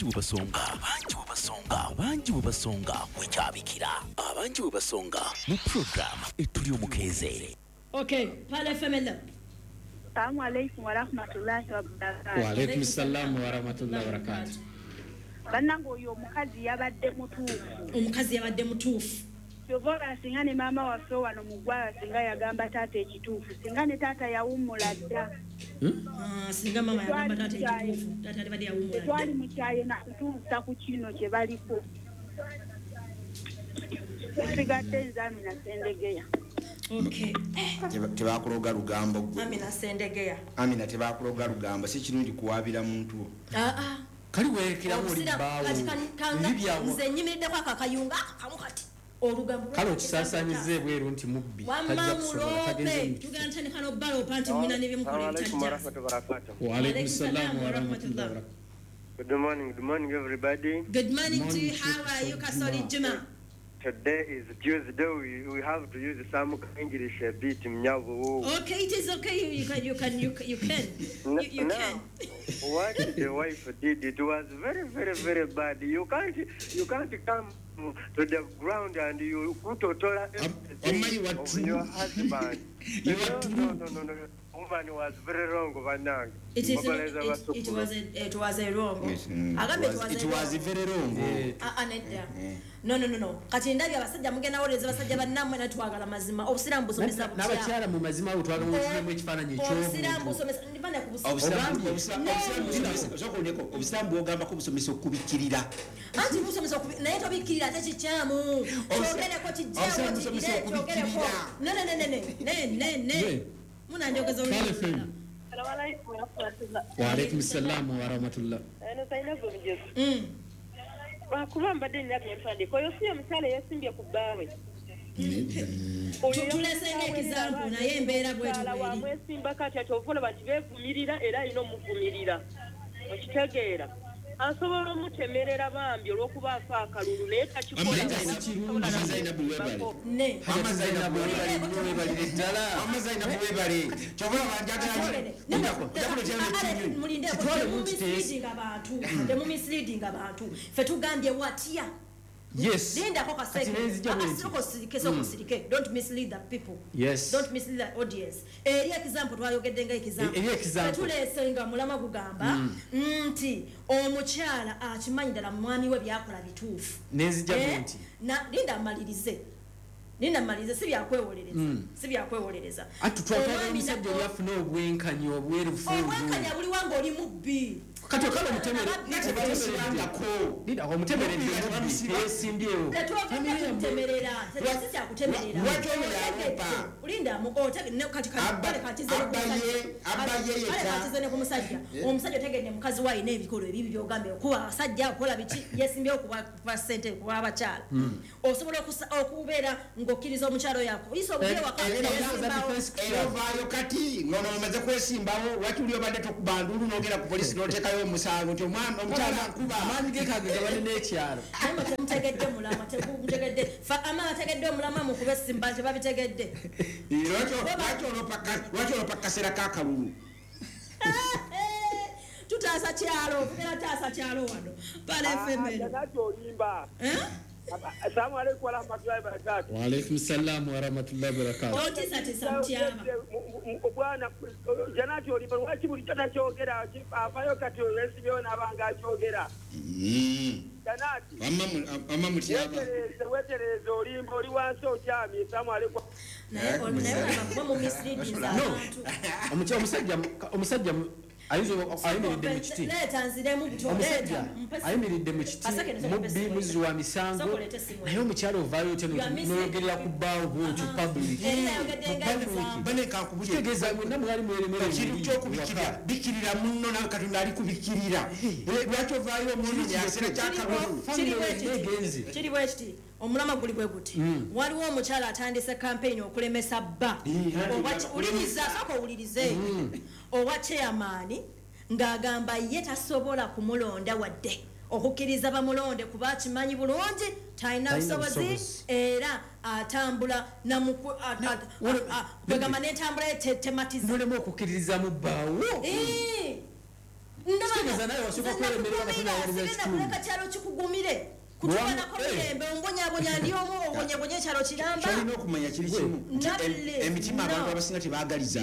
bwe basonga wekyabikira. Abangi bwe basonga mu program etuli omukeeze. Okay, pale femela. Assalamu alaikum wa rahmatullahi wa barakatuh. Wa alaikum assalam wa rahmatullahi wa barakatuh. Bannange oyo omukazi yabadde mutuufu. Omukazi yabadde mutuufu. Kyova singa ne maama waffe wano mu ggwanga singa yagamba taata ekituufu singa ne taata yawummula dda. Singa mama yagamba taata ekituufu taata alibadde yawummula dda. Twali mu kyaye na kutuusa ku kino kye baliko. Sigadde nzami na Sendegeya. Okay. Tebakuloga lugambo gwe. Amina Sendegeya. Amina tebakuloga lugambo si kirungi kuwaabira muntu. Kali werekera muri bawo. Nze nyimiridde kwa kakayunga kamukati. Olugambo. Kale okisaasaanyize bweru nti mubbi. Tugantane kano balo panti mwina ne bimukulita. Wa alaikum salaam wa rahmatullahi wa barakatuh. Good morning everybody. Good morning to you. How are you, Kasori Juma? Today is Tuesday. We have to use some English a bit. Okay, it is okay. You can. What the wife did, it was very bad. You can't come to the ground and you put everything of your husband. No. Woman was very wrong, Vanang. It was a wrong. It was very wrong. No. Kati ndabi abasajja mugenda woleza abasajja bannamwe natwagala mazima. Obusiraamu busomesa bukyala. N'abakyala mu mazima butwaga mu kifemu ekifaananyi ekyobu. Obusiraamu busomesa ndibane ku obusiraamu bwogamba ko busomesa okubikkirira. Anti busomesa naye tobikkirira ate kikyamu. Kyogereko kijjawo kyogereko. Ne. Muna njogeza olulala. Wa alaikum salaam wa rahmatullah. Kuba mbadde nina byempandiika oyo si omukyala yesimbye ku bbaawe. Tulese ng'ekizampu naye embeera bw'etu bw'eri. Wamwesimba kati ati ovolaba nti beevumirira era alina omuvumirira. Okitegeera. Asobola omutemerera bambi olw'okuba afa akalulu naye takikola. Temumisleading abantu. Ffe tugambye watya. Yes. Don't mislead the people. Yes. Don't mislead the audience. Eri example twayogedde nga example. Tulese nga mulama kugamba nti omukyala akimanyi ddala mwami we byakola bituufu. Nenzija nti. Linda amalirize. Nina malize si byakwewolereza atutwatwala omusajja oli afuna obwenkanya obwerufu obwenkanya buli wange oli mubbi kati okala omutemereddeesimbyewo omusajja otegedde mukazi wayi n'ebikolo ebibi byogambye okuba abasajja okukola biki yesimbyewo kuba ssente kuba abakyala osobola okubeera ng'okkiriza omukyalo yako oyisa obugere wakavaayo kati ng'onomaze kwesimbawo lwaki oli obadde tokubandulu n'ogera ku polisi n'otekayo omusango nti omwana omukyala nkuba amaanyi gekageza bane n'ekyalo temutegedde mulama temutegedde amala ategedde omulama mukube esimba tebabitegedde lwaki olopa kaseera kakalulu tutaasa kyalo tugera taasa kyalo wano palefemeolimba Assalamu alaikum warahmatullahi wabarakatuh. Wa alaikum salam warahmatullahi wabarakatuh. Tisa mtyama. Bwana janati olipa wachi buli tata kyogera afayo kati yesibyo nabanga kyogera. Janati. Amma mutyama. Wetereze olimba oli wansi okyami. Assalamu alaikum. Omusajja ayimiridde mu kiti ayimiridde mu kiti mubbi muzi wa misango naye omukyalo ovaayo otyo noyogerera ku bbaawo bwotyo publikitegeeza mwenna mwali mweremerekintu kyokubikirira bikirira munno nawe katonda ali kubikirira lwaki ovaayo omwono yasera kyakalulu kiri bwekiti omulama guli bwe guti waliwo omukyala atandise campaign okulemesa bba ulirize owa chairman ng'agamba ye tasobola kumulonda wadde okukkiriza bamulonde kuba akimanyi bulungi talina busobozi era atambula kwegamba n'entambula tematiza mulemu okukkiririza mu bbaawo kuleka kyalo kikugumire kutubanako mirembe ombonyabonya ndi omu obonyabonya ekyalo kiramba kyalina okumanya kiri kimu emitima abantu abasinga tebaagaliza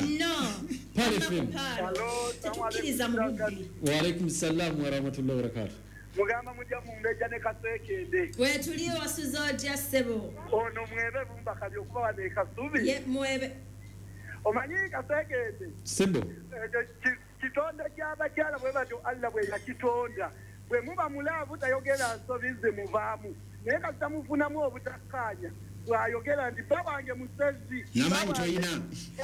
tetukkiriza mu bubbi waalaikum salamu warahmatullahi wabarakatuh mugamba mujja mumbeja ne kasekende wetuli wasuza otya ssebo ono mwebe bumbaka byokuba wane kasubi ye mwebe omanyi kasekende ssebo kitonda ky'abakyala bwe batyo allah bwe yakitonda bwe muba mulaavu tayogera nsobize muvaamu naye kasita mufunamu obutakkaanya bw'ayogera nti bba wange musezi namanyi toyina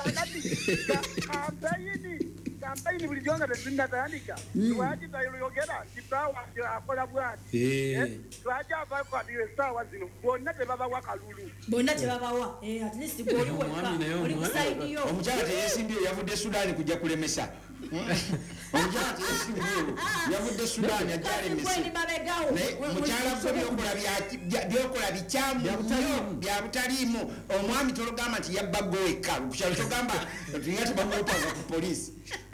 kampayini buli gyonga tezinnatandika lwaki tayogera nti bba wange akola bwati lwaki avakwatira essaawa zino bonna tebabawa kalulu bonna tebabawa at least gwoli wekka oli kusaidiyo omukyala teyesimbye yavudde sudaani kujja kulemesa omukyala teyesimbye yavudde sudaani ajja alemesa mukyala gwe byokola bikyamu bya butaliimu omwami tologamba nti yabba gowekka kukyalo togamba tulinga tebamwetaaga ku polisi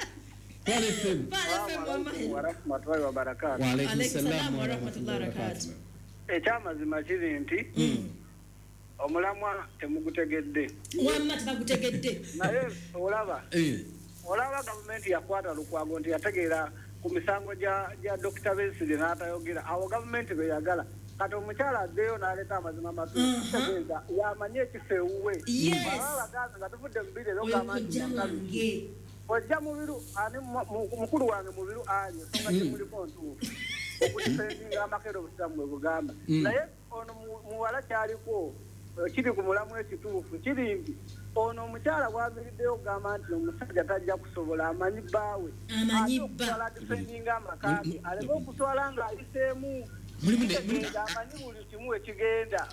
warahmatullahi wabarakatuh. Wa alaikum salam warahmatullahi wabarakatuh. Ekyamazima kiri nti omulamwa temugutegedde wamma tebagutegedde naye olaba gavumenti yakwata lukwago nti yategeera ku misango gya Dr. Besigye n'atayogera awo gavumenti beyagala kati omukyala addeyo n'aleeta amazima matutegeeza yamanye ekifeewuwe ababagaza nga tuvudde mu biri ebyogamaanti ojja mubiru ani mukulu wange mubiru ali osonga kyemuliko ntuufu okudifendinga amakero obusiramu bwe bugamba naye ono muwala kyaliko kiri ku mulamu ekituufu kiri nti ono omukyala bwamiriddeyo okugamba nti omusajja tajja kusobola amanyi bbaawe ate difendinga amakaage aleme okuswala ng'ayiseemu amanyi buli kimu ekigenda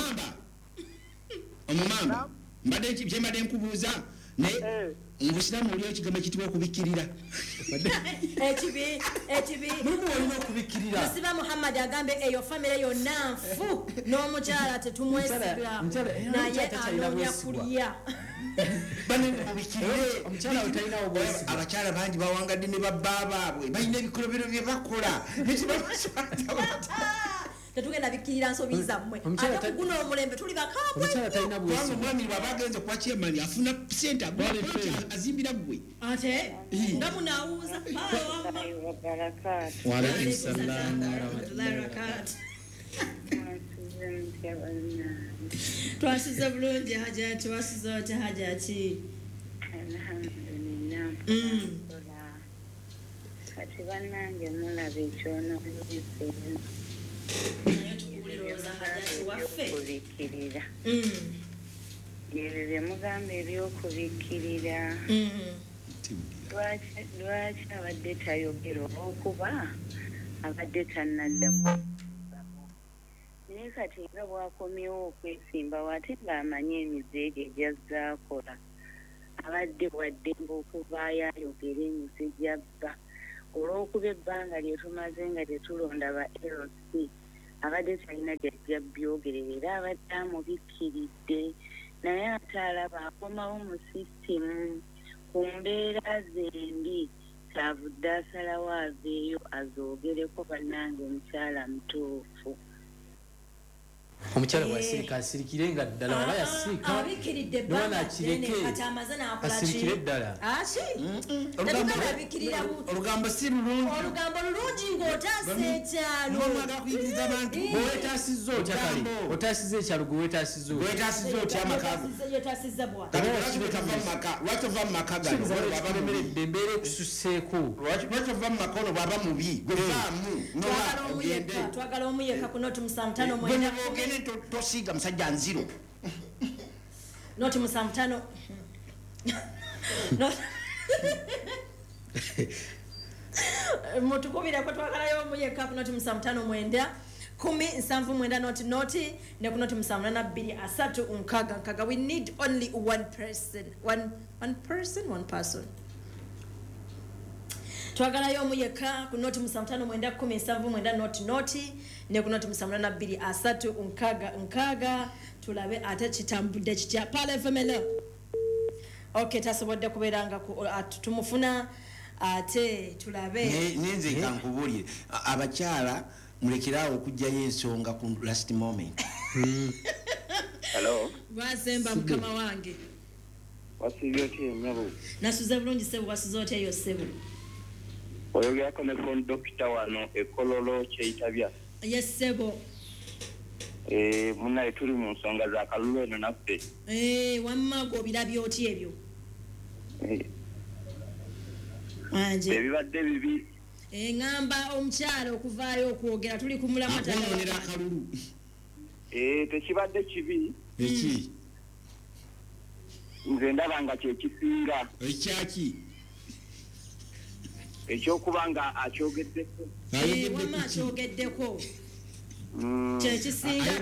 omumamba mbadde nkubuuza naye obusiramu oli ekigambo ekitibwa okubikkirira ekibi olina okubikkirira musiba muhammad agambe eyo famire yonna nfu n'omukyala tetumwesiga naye anoonya kulya abakyala bangi bawangadde ne babba baabwe balina ebikolobero bye bakola tetugenda bikkirira nsobi zammwe ate kuguna omulembe tuli bakabwe omwami bwaba agenze kuba kyemani afuna sente azimbira gwe ate nga munaawuuza Wa alaikum salam warahmatullahi wabarakatuh Twasize bulungi Hajati, wasize otya Hajati? Alhamdulillah. Kati bannange mulaba ekyono kubikkirira. Ebyo bye mugamba ebyokubikkirira. Lwaki abadde tayogera okuba abadde tannadda naye kati nga bwakomyewo okwesimba wate ng'amanyi emize egyo gy'azzaakola abadde bwadde ng'okuvaayo ayogera emize gy'abba olw'okuba ebbanga lye tumaze nga tetulonda ba LC abadde talina gyajja byogerera era abadde amubikkiridde naye ate alaba akomawo mu sisitimu ku mbeera zembi kyavudde asalawo aveeyo azoogereko bannange omukyala mutuufu. Omukyala bw'asirika asirikire nga ddala waba yasirika abikiridde ebbanga ddene kati amaze n'akola ki? Asirikire ddala. Olugambo si lulungi. Olugambo lulungi ng'otaasa ekyalo. N'omwagala kuyigiriza abantu. Bw'oweetaasizza otya kale? Otaasizza ekyalo gwe weetaasizza otya? Weetaasizza otya amaka go? Yeetaasizza bw'ati. Lwaki ova mu maka gano? Kiremeredde embeera ekususseeko. Lwaki ova mu maka ono bw'aba mubi? Gwe vaamu. Twagala omuyeka ku noti 5 tosiiga musajja nziro noti 5 mutukubireko twagalayo omuyeka ku noti 5 9 noti ne ku noti 7 we need only one person. Twagalayo omuyeka ku noti 5 noti ne ku noti 7 tulabe ate kitambudde kitya pale femele. Okay, tasobodde kubeeranga tumufuna ate tulabe. Nenze kankubulire abakyala mulekerawo okujjayo ensonga ku last moment. Hello. Wasemba mukama wange. Wasibye otya nyabo? Nasuze bulungi sebo wasuze otya yo sebo? Oyogerako ne kondokita wano ekololo kyeyitabya. Yes sebo. Munaye tuli mu nsonga za kalulu eno naffe. Wamma go birabyo otya ebyo? Ebibadde bibi. Ngamba omukyala okuvaayo okwogera tuli kumulamu atalonera akalulu. Tekibadde kibi. Eki? Nze ndaba nga kyekisinga. Ekyaki? Ekyokuba nga akyogeddeko. Wamma akyogeddeko. Kyekisinga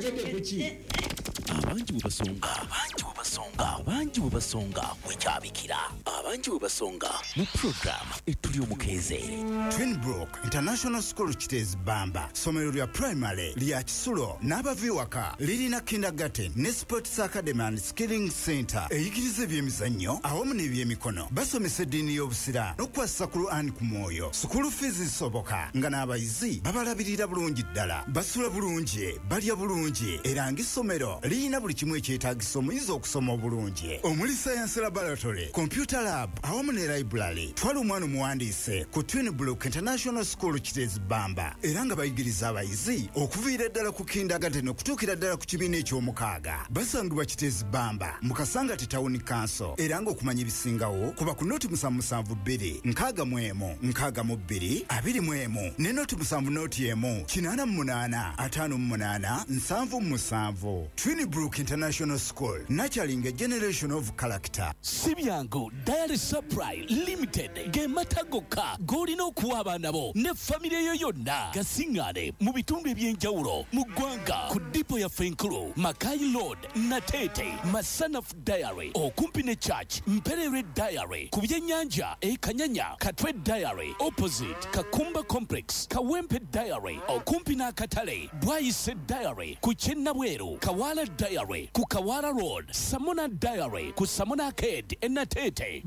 abangi bwe basonga wekyabikira abangi bwe basonga mu program etuli omukeezeere. Twinbrook International School Kitezi Bamba somero lya primary lya Kisulo n'abaviwaka lirina kindergarten ne sports academy and skilling center eyigiriza ebyemizannyo awamu n'ebyemikono basomesa eddiini y'obusira n'okukwasa ku Quran ku mwoyo. School fees zisoboka nga n'abayizi babalabirira bulungi ddala basula bulungi balya bulungi era ng'essomero lirina buli kimu ekyetaagisa omuyizi okusoma obulungi omuli science laboratory computer lab awamu ne library. Twala omwana omuwandiise ku Twinbrook International School Kitezi Bamba era nga bayigiriza abayizi okuviira ddala ku kindergarten okutuukira ddala ku kibiina eky'omukaaga. Basangibwa Kitezi Bamba mu Kasangati Town Council era ng'okumanya ebisingawo kuba ku noti 772 61 62 21 ne noti 7 noti 1 88 58 77. Twinbrook International School nurturing a generation of character. Sibyango Diary Supply Limited gemata gokka golina okuwa abaana bo ne famire yo yonna gasingane mu bitundu ebyenjawulo mu ggwanga ku dipo ya Fenkulu Makai Road Natete Masanaf Diary okumpi ne Church Mperere Diary ku byennyanja Kanyanya Katwe Diary opposite Kakumba Complex Kawempe Diary okumpi n'akatale Bwayise Diary ku Kyennabweru Kawala Diary ku Kawala Road Samona Diary ku Samona Arcade Natete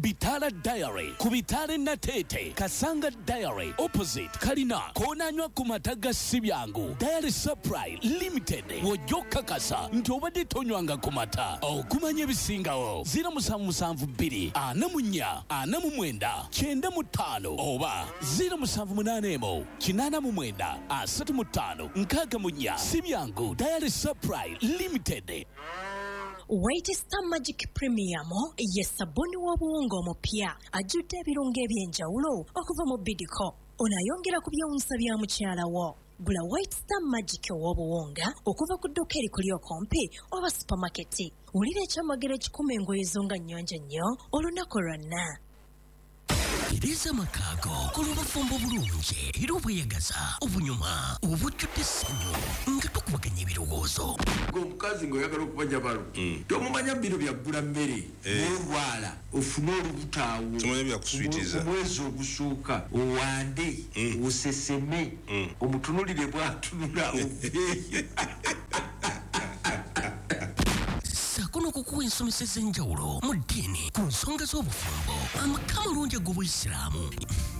Bitala Diary ku Bitale Natete Kasanga Diary opposite Kalina konanywa ku mataga sibyangu Diary Supply Limited wojoka kasa nti obadde tonywanga ku mata okumanya ebisingawo 0772 44 49 95 oba 0781 89 35 64 sibyangu Diary Supply Limited. White Star Magic Premium ye sabuni w'obuwunga omupya ajjudde ebirungo eby'enjawulo okuva mu Bidco onayongera ku byewuunyisa bya mukyala wo. Gula White Star Magic w'obuwunga okuva ku dduuka erikuli okumpi oba supermarket. Wulira ekyamagero ekikuma engoye zo nga nnyonjo nnyo olunaku lwonna. Tereza makago kolubafumbo bulungi era obweyagaza obunyuma obujjudde essanyu nga tukubaganya ebirowoozo. Omukazi ng'oyagala okubanja balo tomumanya bino byaggula mmere n'olwala ofune olubutaawo omwezi ogusooka owande oseseme omutunulire bw'atunula oveeyo. Sakono kukuwa ensomesa ez'enjawulo mu ddiini ku nsonga z'obufumbo amaka malungi ag'Obuyisiraamu.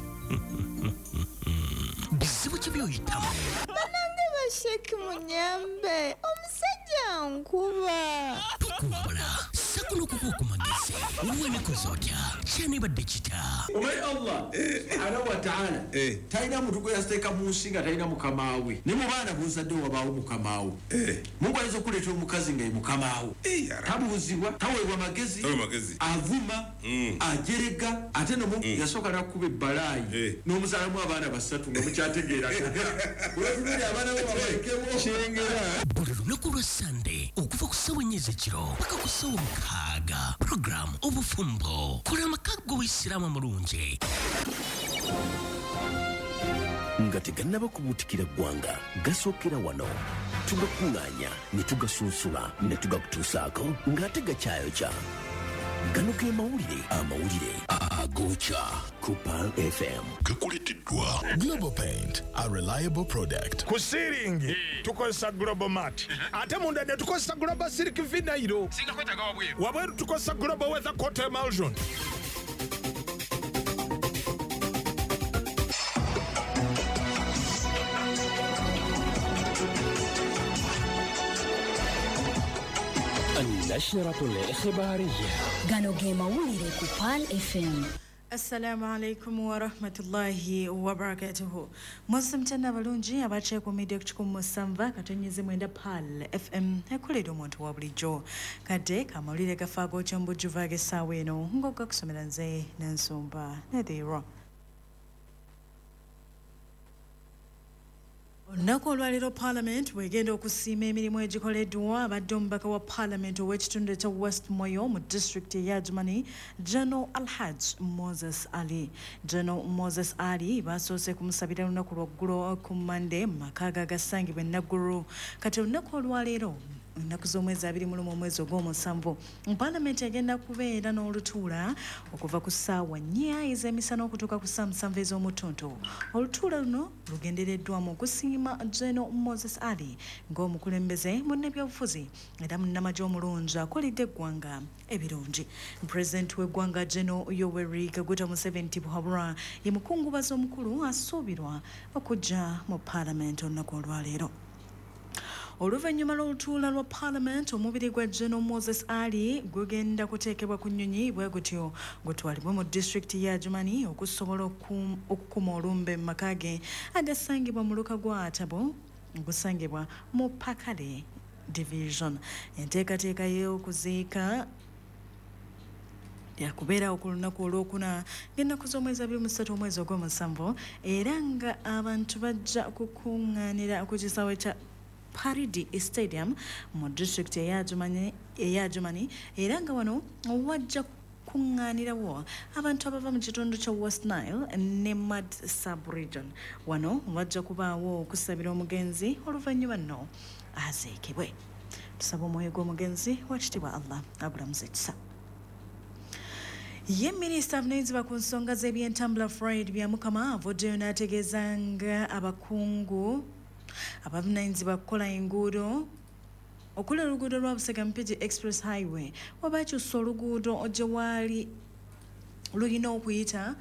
Bizibu ki by'oyitamu? Banange basheki munyambe omusajja nkuba. Tukumbula sakono kukuwa ku magezi w'emikozi otya kyanibadde kita. Omanyi Allah subhanahu wa ta'ala talina muntu gwe yasiteeka mu nsi nga talina mukamaawe ne mu baana b'ozadde wabaawo mukamaawo. Mungu ayinza okuleetera omukazi nga ye mukamaawo tabuuzibwa taweebwa magezi avuma ajerega ate nomu yasooka n'akkuba ebbalaayi n'omuzaalamu abaana basatu nga mukyategeeragana olwatulire abaana bo babalekemo kyengera. Buli lunaku lwa Sande okuva ku ssawa 4 ez'ekiro paka ku ssawa 6 program obufumbo kola amaka g'Obuyisiraamu amulungi. Nga tegannaba kubuutikira ggwanga gasookera wano tugakuŋŋaanya ne tugasunsula ne tugakutuusaako ng'ate gakyayokya. Gano ge amawulire agookya ku Pearl FM. Gakuleeteddwa Global Paint, a reliable product. Ku ceiling tukozesa Global Mat ate munda ne tukozesa Global Silk Vinyl. Singa kwetaga wabweru. Wabweru tukozesa Global Weather Coat Emulsion. النشرة الإخبارية Gano ge mawulire ku Pearl FM. Assalamu alaikum wa rahmatullahi wa barakatuhu. Mwasimtana balungi abache ku media kuchikumu samva katonyeze mwenda Pearl FM ekulira omuntu wa bulijjo. Kade kamawulire gafago kyombo juvage sawe eno ngoga kusomera nze n'ensumba nediro. Olunaku olwaleero Parliament wegenda okusiima emirimu egikoleddwa abadde omubaka wa Parliament ow'ekitundu ekya West Moyo mu district eya Germany General Alhaj Moses Ali. General Moses Ali basoose kumusabira lunaku lwaggulo ku Monday mu maka ge agasangibwa e Naggulu. Kati olunaku olwaleero ennaku z'omwezi 21 omwezi ogw'omusanvu Parliament egenda kubeera n'olutuula okuva ku ssaawa 4 ez'emisana okutuuka ku ssaawa 7 ez'omutuntu. Olutuula luno lugendereddwamu okusiima General Moses Ali ng'omukulembeze munnabyobufuzi era munnamagye omulungi akolidde eggwanga ebirungi. Pulezidenti w'eggwanga General Yoweri Kaguta Museveni Buhabura ye mukungubazi omukulu asuubirwa okujja mu Parliament olunaku olwaleero. Oluvannyuma lw'olutuula lwa Parliament omubiri gwa General Moses Ali gugenda kuteekebwa ku nnyonyi bwe gutyo gutwalibwe mu district ya Germany okusobola okukuma olumbe mu maka ge agasangibwa mu luka gwa Atabo ogusangibwa mu Pakale Division. Enteekateeka y'okuziika yakubeera ku lunaku olwokuna ng'ennaku z'omwezi 23 omwezi ogw'omusanvu era nga abantu bajja kukuŋŋaanira ku kisaawe kya Paridi Stadium mu district eya Germany era nga wano wajja kuŋŋaanirawo abantu abava mu kitundu kya West Nile ne Mad Sub-region. Wano wajja kubaawo okusabira omugenzi oluvannyuma nno aziikibwe. Tusaba omwoyo gw'omugenzi wakitiibwa Allah abulamuza ekisa. Ye Minisita avunaanyizibwa ku nsonga z'ebyentambula Fred Byamukama avuddeyo n'ategeeza nga abakungu abavunaanyizibwa kukola enguudo okola oluguudo lwa Busega Mpigi Express Highway wabakyusa oluguudo gye waali lulina okuyita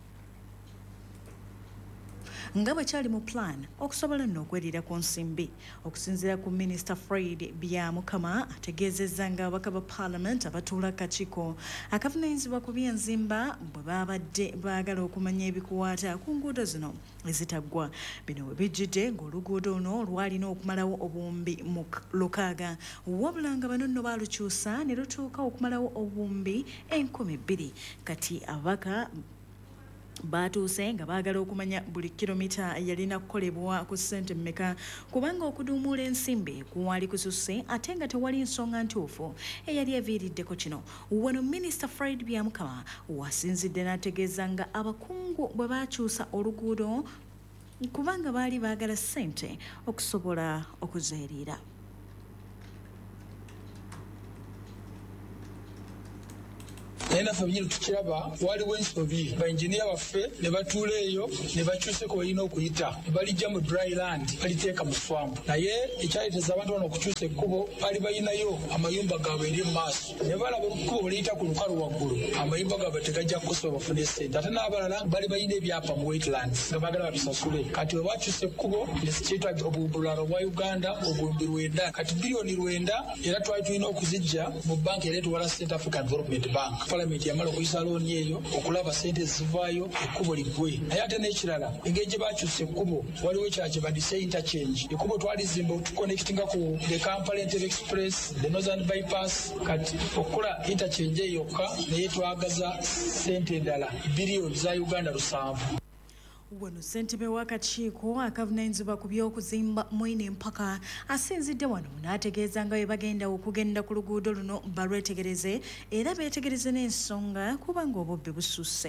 nga bakyali mu plan okusobola nno okwerira ku nsimbi. Okusinziira ku Minisita Fred Byamukama ategeezezza nga ababaka ba Parliament abatuula akakiiko akavunaanyizibwa ku byenzimba bwe babadde baagala okumanya ebikuwaata ku nguudo zino ezitaggwa. Bino we bijjidde ng'oluguudo luno lwalina okumalawo obuwumbi 600 wabula nga bano nno baalukyusa ne lutuuka okumalawo obuwumbi 20,000. Kati ababaka batuuse nga baagala okumanya buli kilomita yalina kukolebwa ku ssente mmeka kubanga okuduumuula ensimbi kuwali kususse ate nga tewali nsonga ntuufu eyali eviiriddeko kino. Wano Minisita Fred Byamukama wasinzidde n'ategeeza nga abakungu bwe baakyusa oluguudo kubanga baali baagala ssente okusobola okuzeerira. naye naffe binyini tukiraba waliwo ensobi bainjiniya baffe ne batuula eyo ne bakyuseko balina okuyita ne balijja mu dry land baliteeka mu swampu naye ekyaleeteza abantu bano okukyusa ekkubo baali balinayo amayumba gaabwe eri mu maaso ne balaba ekkubo baliyita ku lukalu waggulu amayumba gaabwe tegajja kukosoba bafune ssente ate n'abalala bali balina ebyapa mu wetlands nga baagala batusasule kati we bakyusa ekkubo kyetwa obubulalo bwa Uganda obuwumbi 9 kati biliyoni 9 era twali tulina okuzijja mu banka ereetwala Central African Development Bank. Parliament yamala okuyisa looni eyo okulaba ssente zivaayo ekkubo liggwe naye ate n'ekirala engeri gye bakyusa ekkubo waliwo ekyala kye badise interchange ekkubo twalizimba otuconnectinga ku the Kampala Entebbe Express the Northern Bypass kati okukola interchange eyokka naye twagaza ssente endala biliyoni za Uganda 7. Wano ssentebe w'akakiiko akavunaanyizibwa ku by'okuzimba Mwine Mpaka asinzidde wano n'ategeeza nga bwe bagenda okugenda ku luguudo luno balwetegereze era beetegereze n'ensonga kubanga obubbi bususse.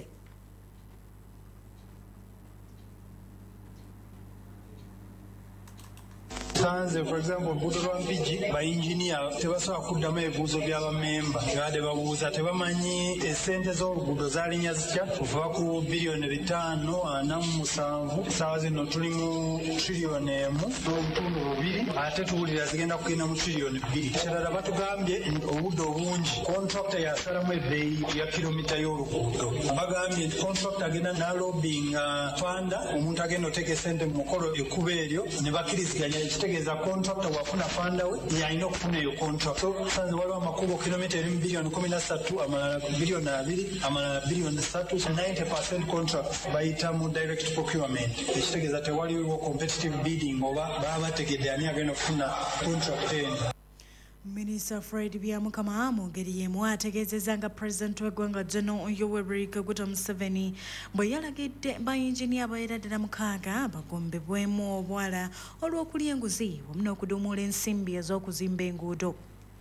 Sanze for example oluguudo lwa Mpigi bayinjiniya tebasobola kuddamu ebibuuzo by'abamemba tebadde babuuza tebamanyi essente z'oluguudo zaalinya zitya okuva ku biliyoni 547 saawa zino tuli mu triliyoni 1.2 ate tuwulira zigenda kugenda mu triliyoni 2. Ekirala batugambye obudde obungi kontrakta yasalamu ebbeeyi ya kilomita y'oluguudo bagambye kontrakta agenda nalobinga fanda omuntu agenda oteeka essente mu mukolo ekkuba eryo ne bakkiriziganya ekitegeeza kontrakta wafuna fanda we yalina okufuna eyo kontrakta so sanze waliwo amakubo kilomita eri mu biliyoni 13 amalala biliyoni 2 amalala biliyoni 3 90% contract bayita mu direct procurement ekitegeeza tewaliwo competitive bidding oba baba bategedde ani agenda okufuna contract eno. Minisita Fred Byamukama mu ngeri y'emu ategeezezza nga Pulezidenti w'eggwanga General Yoweri Kaguta Museveni bwe yalagidde bayinjiniya abawerera ddala 6 bagombebwemu obwala olw'okulya enguzi wamu n'okuduumuula ensimbi ez'okuzimba enguudo.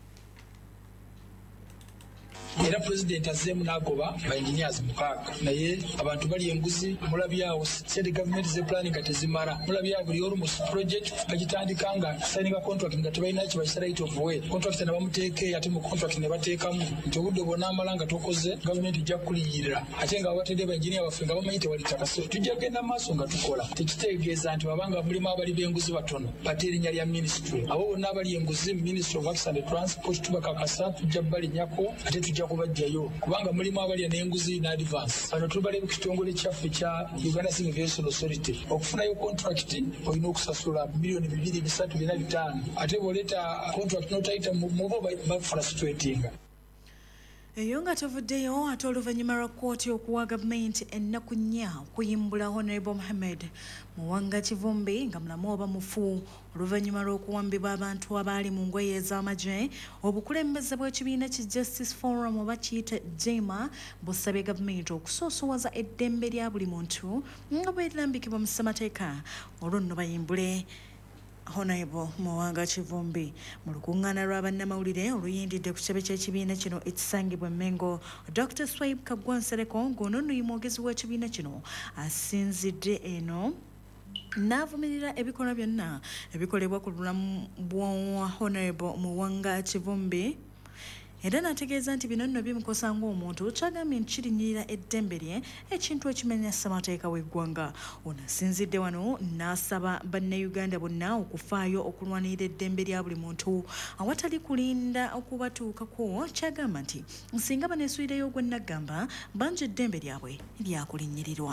Era President azzeemu n'agoba bainjiniyazi 6 naye abantu bali enguzi mulabyawo sente gavumenti z'epulaani nga tezimala mulabyawo buli olumos project bagitandika nga signinga contract nga tebalina kibakisa right of way contract ne bamuteeke ate mu contract ne bateekamu nti obudde bw'onaamala nga tokoze gavumenti ijja kukuliyirira ate nga babatedde bainjiniya baffe nga bamanyi tewali ttaka so tujja kugenda maaso nga tukola tekitegeeza nti babanga mulimu abali b'enguzi batono bate erinnya lya ministry abo bonna abali enguzi mu ministry of access and transport tubakakasa tujja balinyako ate tujja kubajjayo kubanga mulimu abalya n'enguzi na advance bano tubali mu kitongole kyaffe kya Uganda Civil Aviation Authority okufunayo contract olina okusasula miliyoni 2,345 ate bw'oleeta contract n'otayita mu bo bafrustratinga. Eyo nga tuvuddeyo ate oluvannyuma lwa kkooti okuwa gavumenti ennaku 4 okuyimbula Honorable Mohamed Muwanga Kivumbi nga mulamu oba mufu oluvannyuma lw'okuwambibwa abantu abaali mu ngoye ez'amagye. Obukulembeze bw'ekibiina ki Justice Forum oba kiyite JEMA busabye gavumenti okusoosowaza eddembe lya buli muntu nga bwerambikibwa mu ssemateeka olwo nno bayimbule Honorable Muwanga Kivumbi mu lukuŋŋaana lwa bannamawulire oluyindidde ku kitebe ky'ekibiina kino ekisangibwa Mengo. Dr. Swaib Kaggwa Nsereko ng'ono nno mwogezi w'ekibiina kino asinzidde eno n'avumirira ebikolwa byonna ebikolebwa ku bulamu bwa Honorable Muwanga Kivumbi era n'ategeeza nti bino nno bimukosa ng'omuntu kyagambye nti kirinyirira eddembe lye ekintu ekimenya ssemateeka w'eggwanga. Ono asinzidde wano n'asaba bannayuganda bonna okufaayo okulwanirira eddembe lya buli muntu awatali kulinda okubatuukako. Kyagamba nti singa baneesulireyo ogw'ennaggamba bangi eddembe lyabwe lyakulinnyirirwa.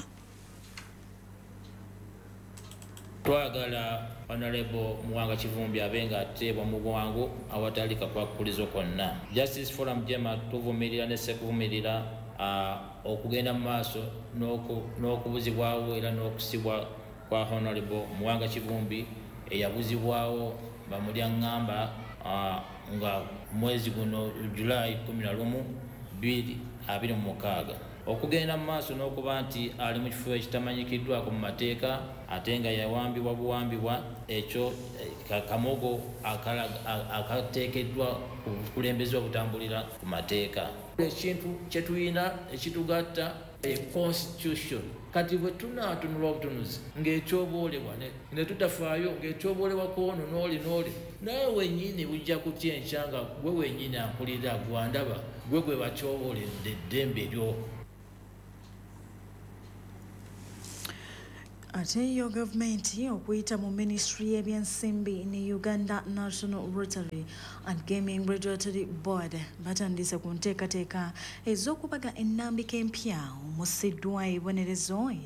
Twagala Honorable Muwanga Kivumbi abenga ateebwa mu bwangu awatali kakwakulizo konna. Justice Forum Jema tuvumirira ne sekuvumirira okugenda mu maaso n'okubuzibwawo era n'okusibwa kwa Honorable Muwanga Kivumbi eyabuzibwawo bamulya ngamba nga mwezi guno July 11, 2026. Okugenda mu maaso n'okuba nti ali mu kifo ekitamanyikiddwako mu mateeka ate nga yawambibwa buwambibwa ekyo kamogo akateekeddwa ku bukulembeze obutambulira ku mateeka. Ekintu kye tulina ekitugatta constitution kati bwe tunaatunula obutunuzi ng'ekyoboolebwa ne tutafaayo ng'ekyoboolebwa kwono n'oli naye wennyini bujja kutya enkyanga gwe wennyini ampulira gwandaba gwe bakyobooledde eddembe lyo. Ate yo gavumenti okuyita mu ministry y'ebyensimbi ne Uganda National Lottery and Gaming Regulatory Board batandise ku nteekateeka ez'okubaga ennambika empya omusiddwa ebibonerezo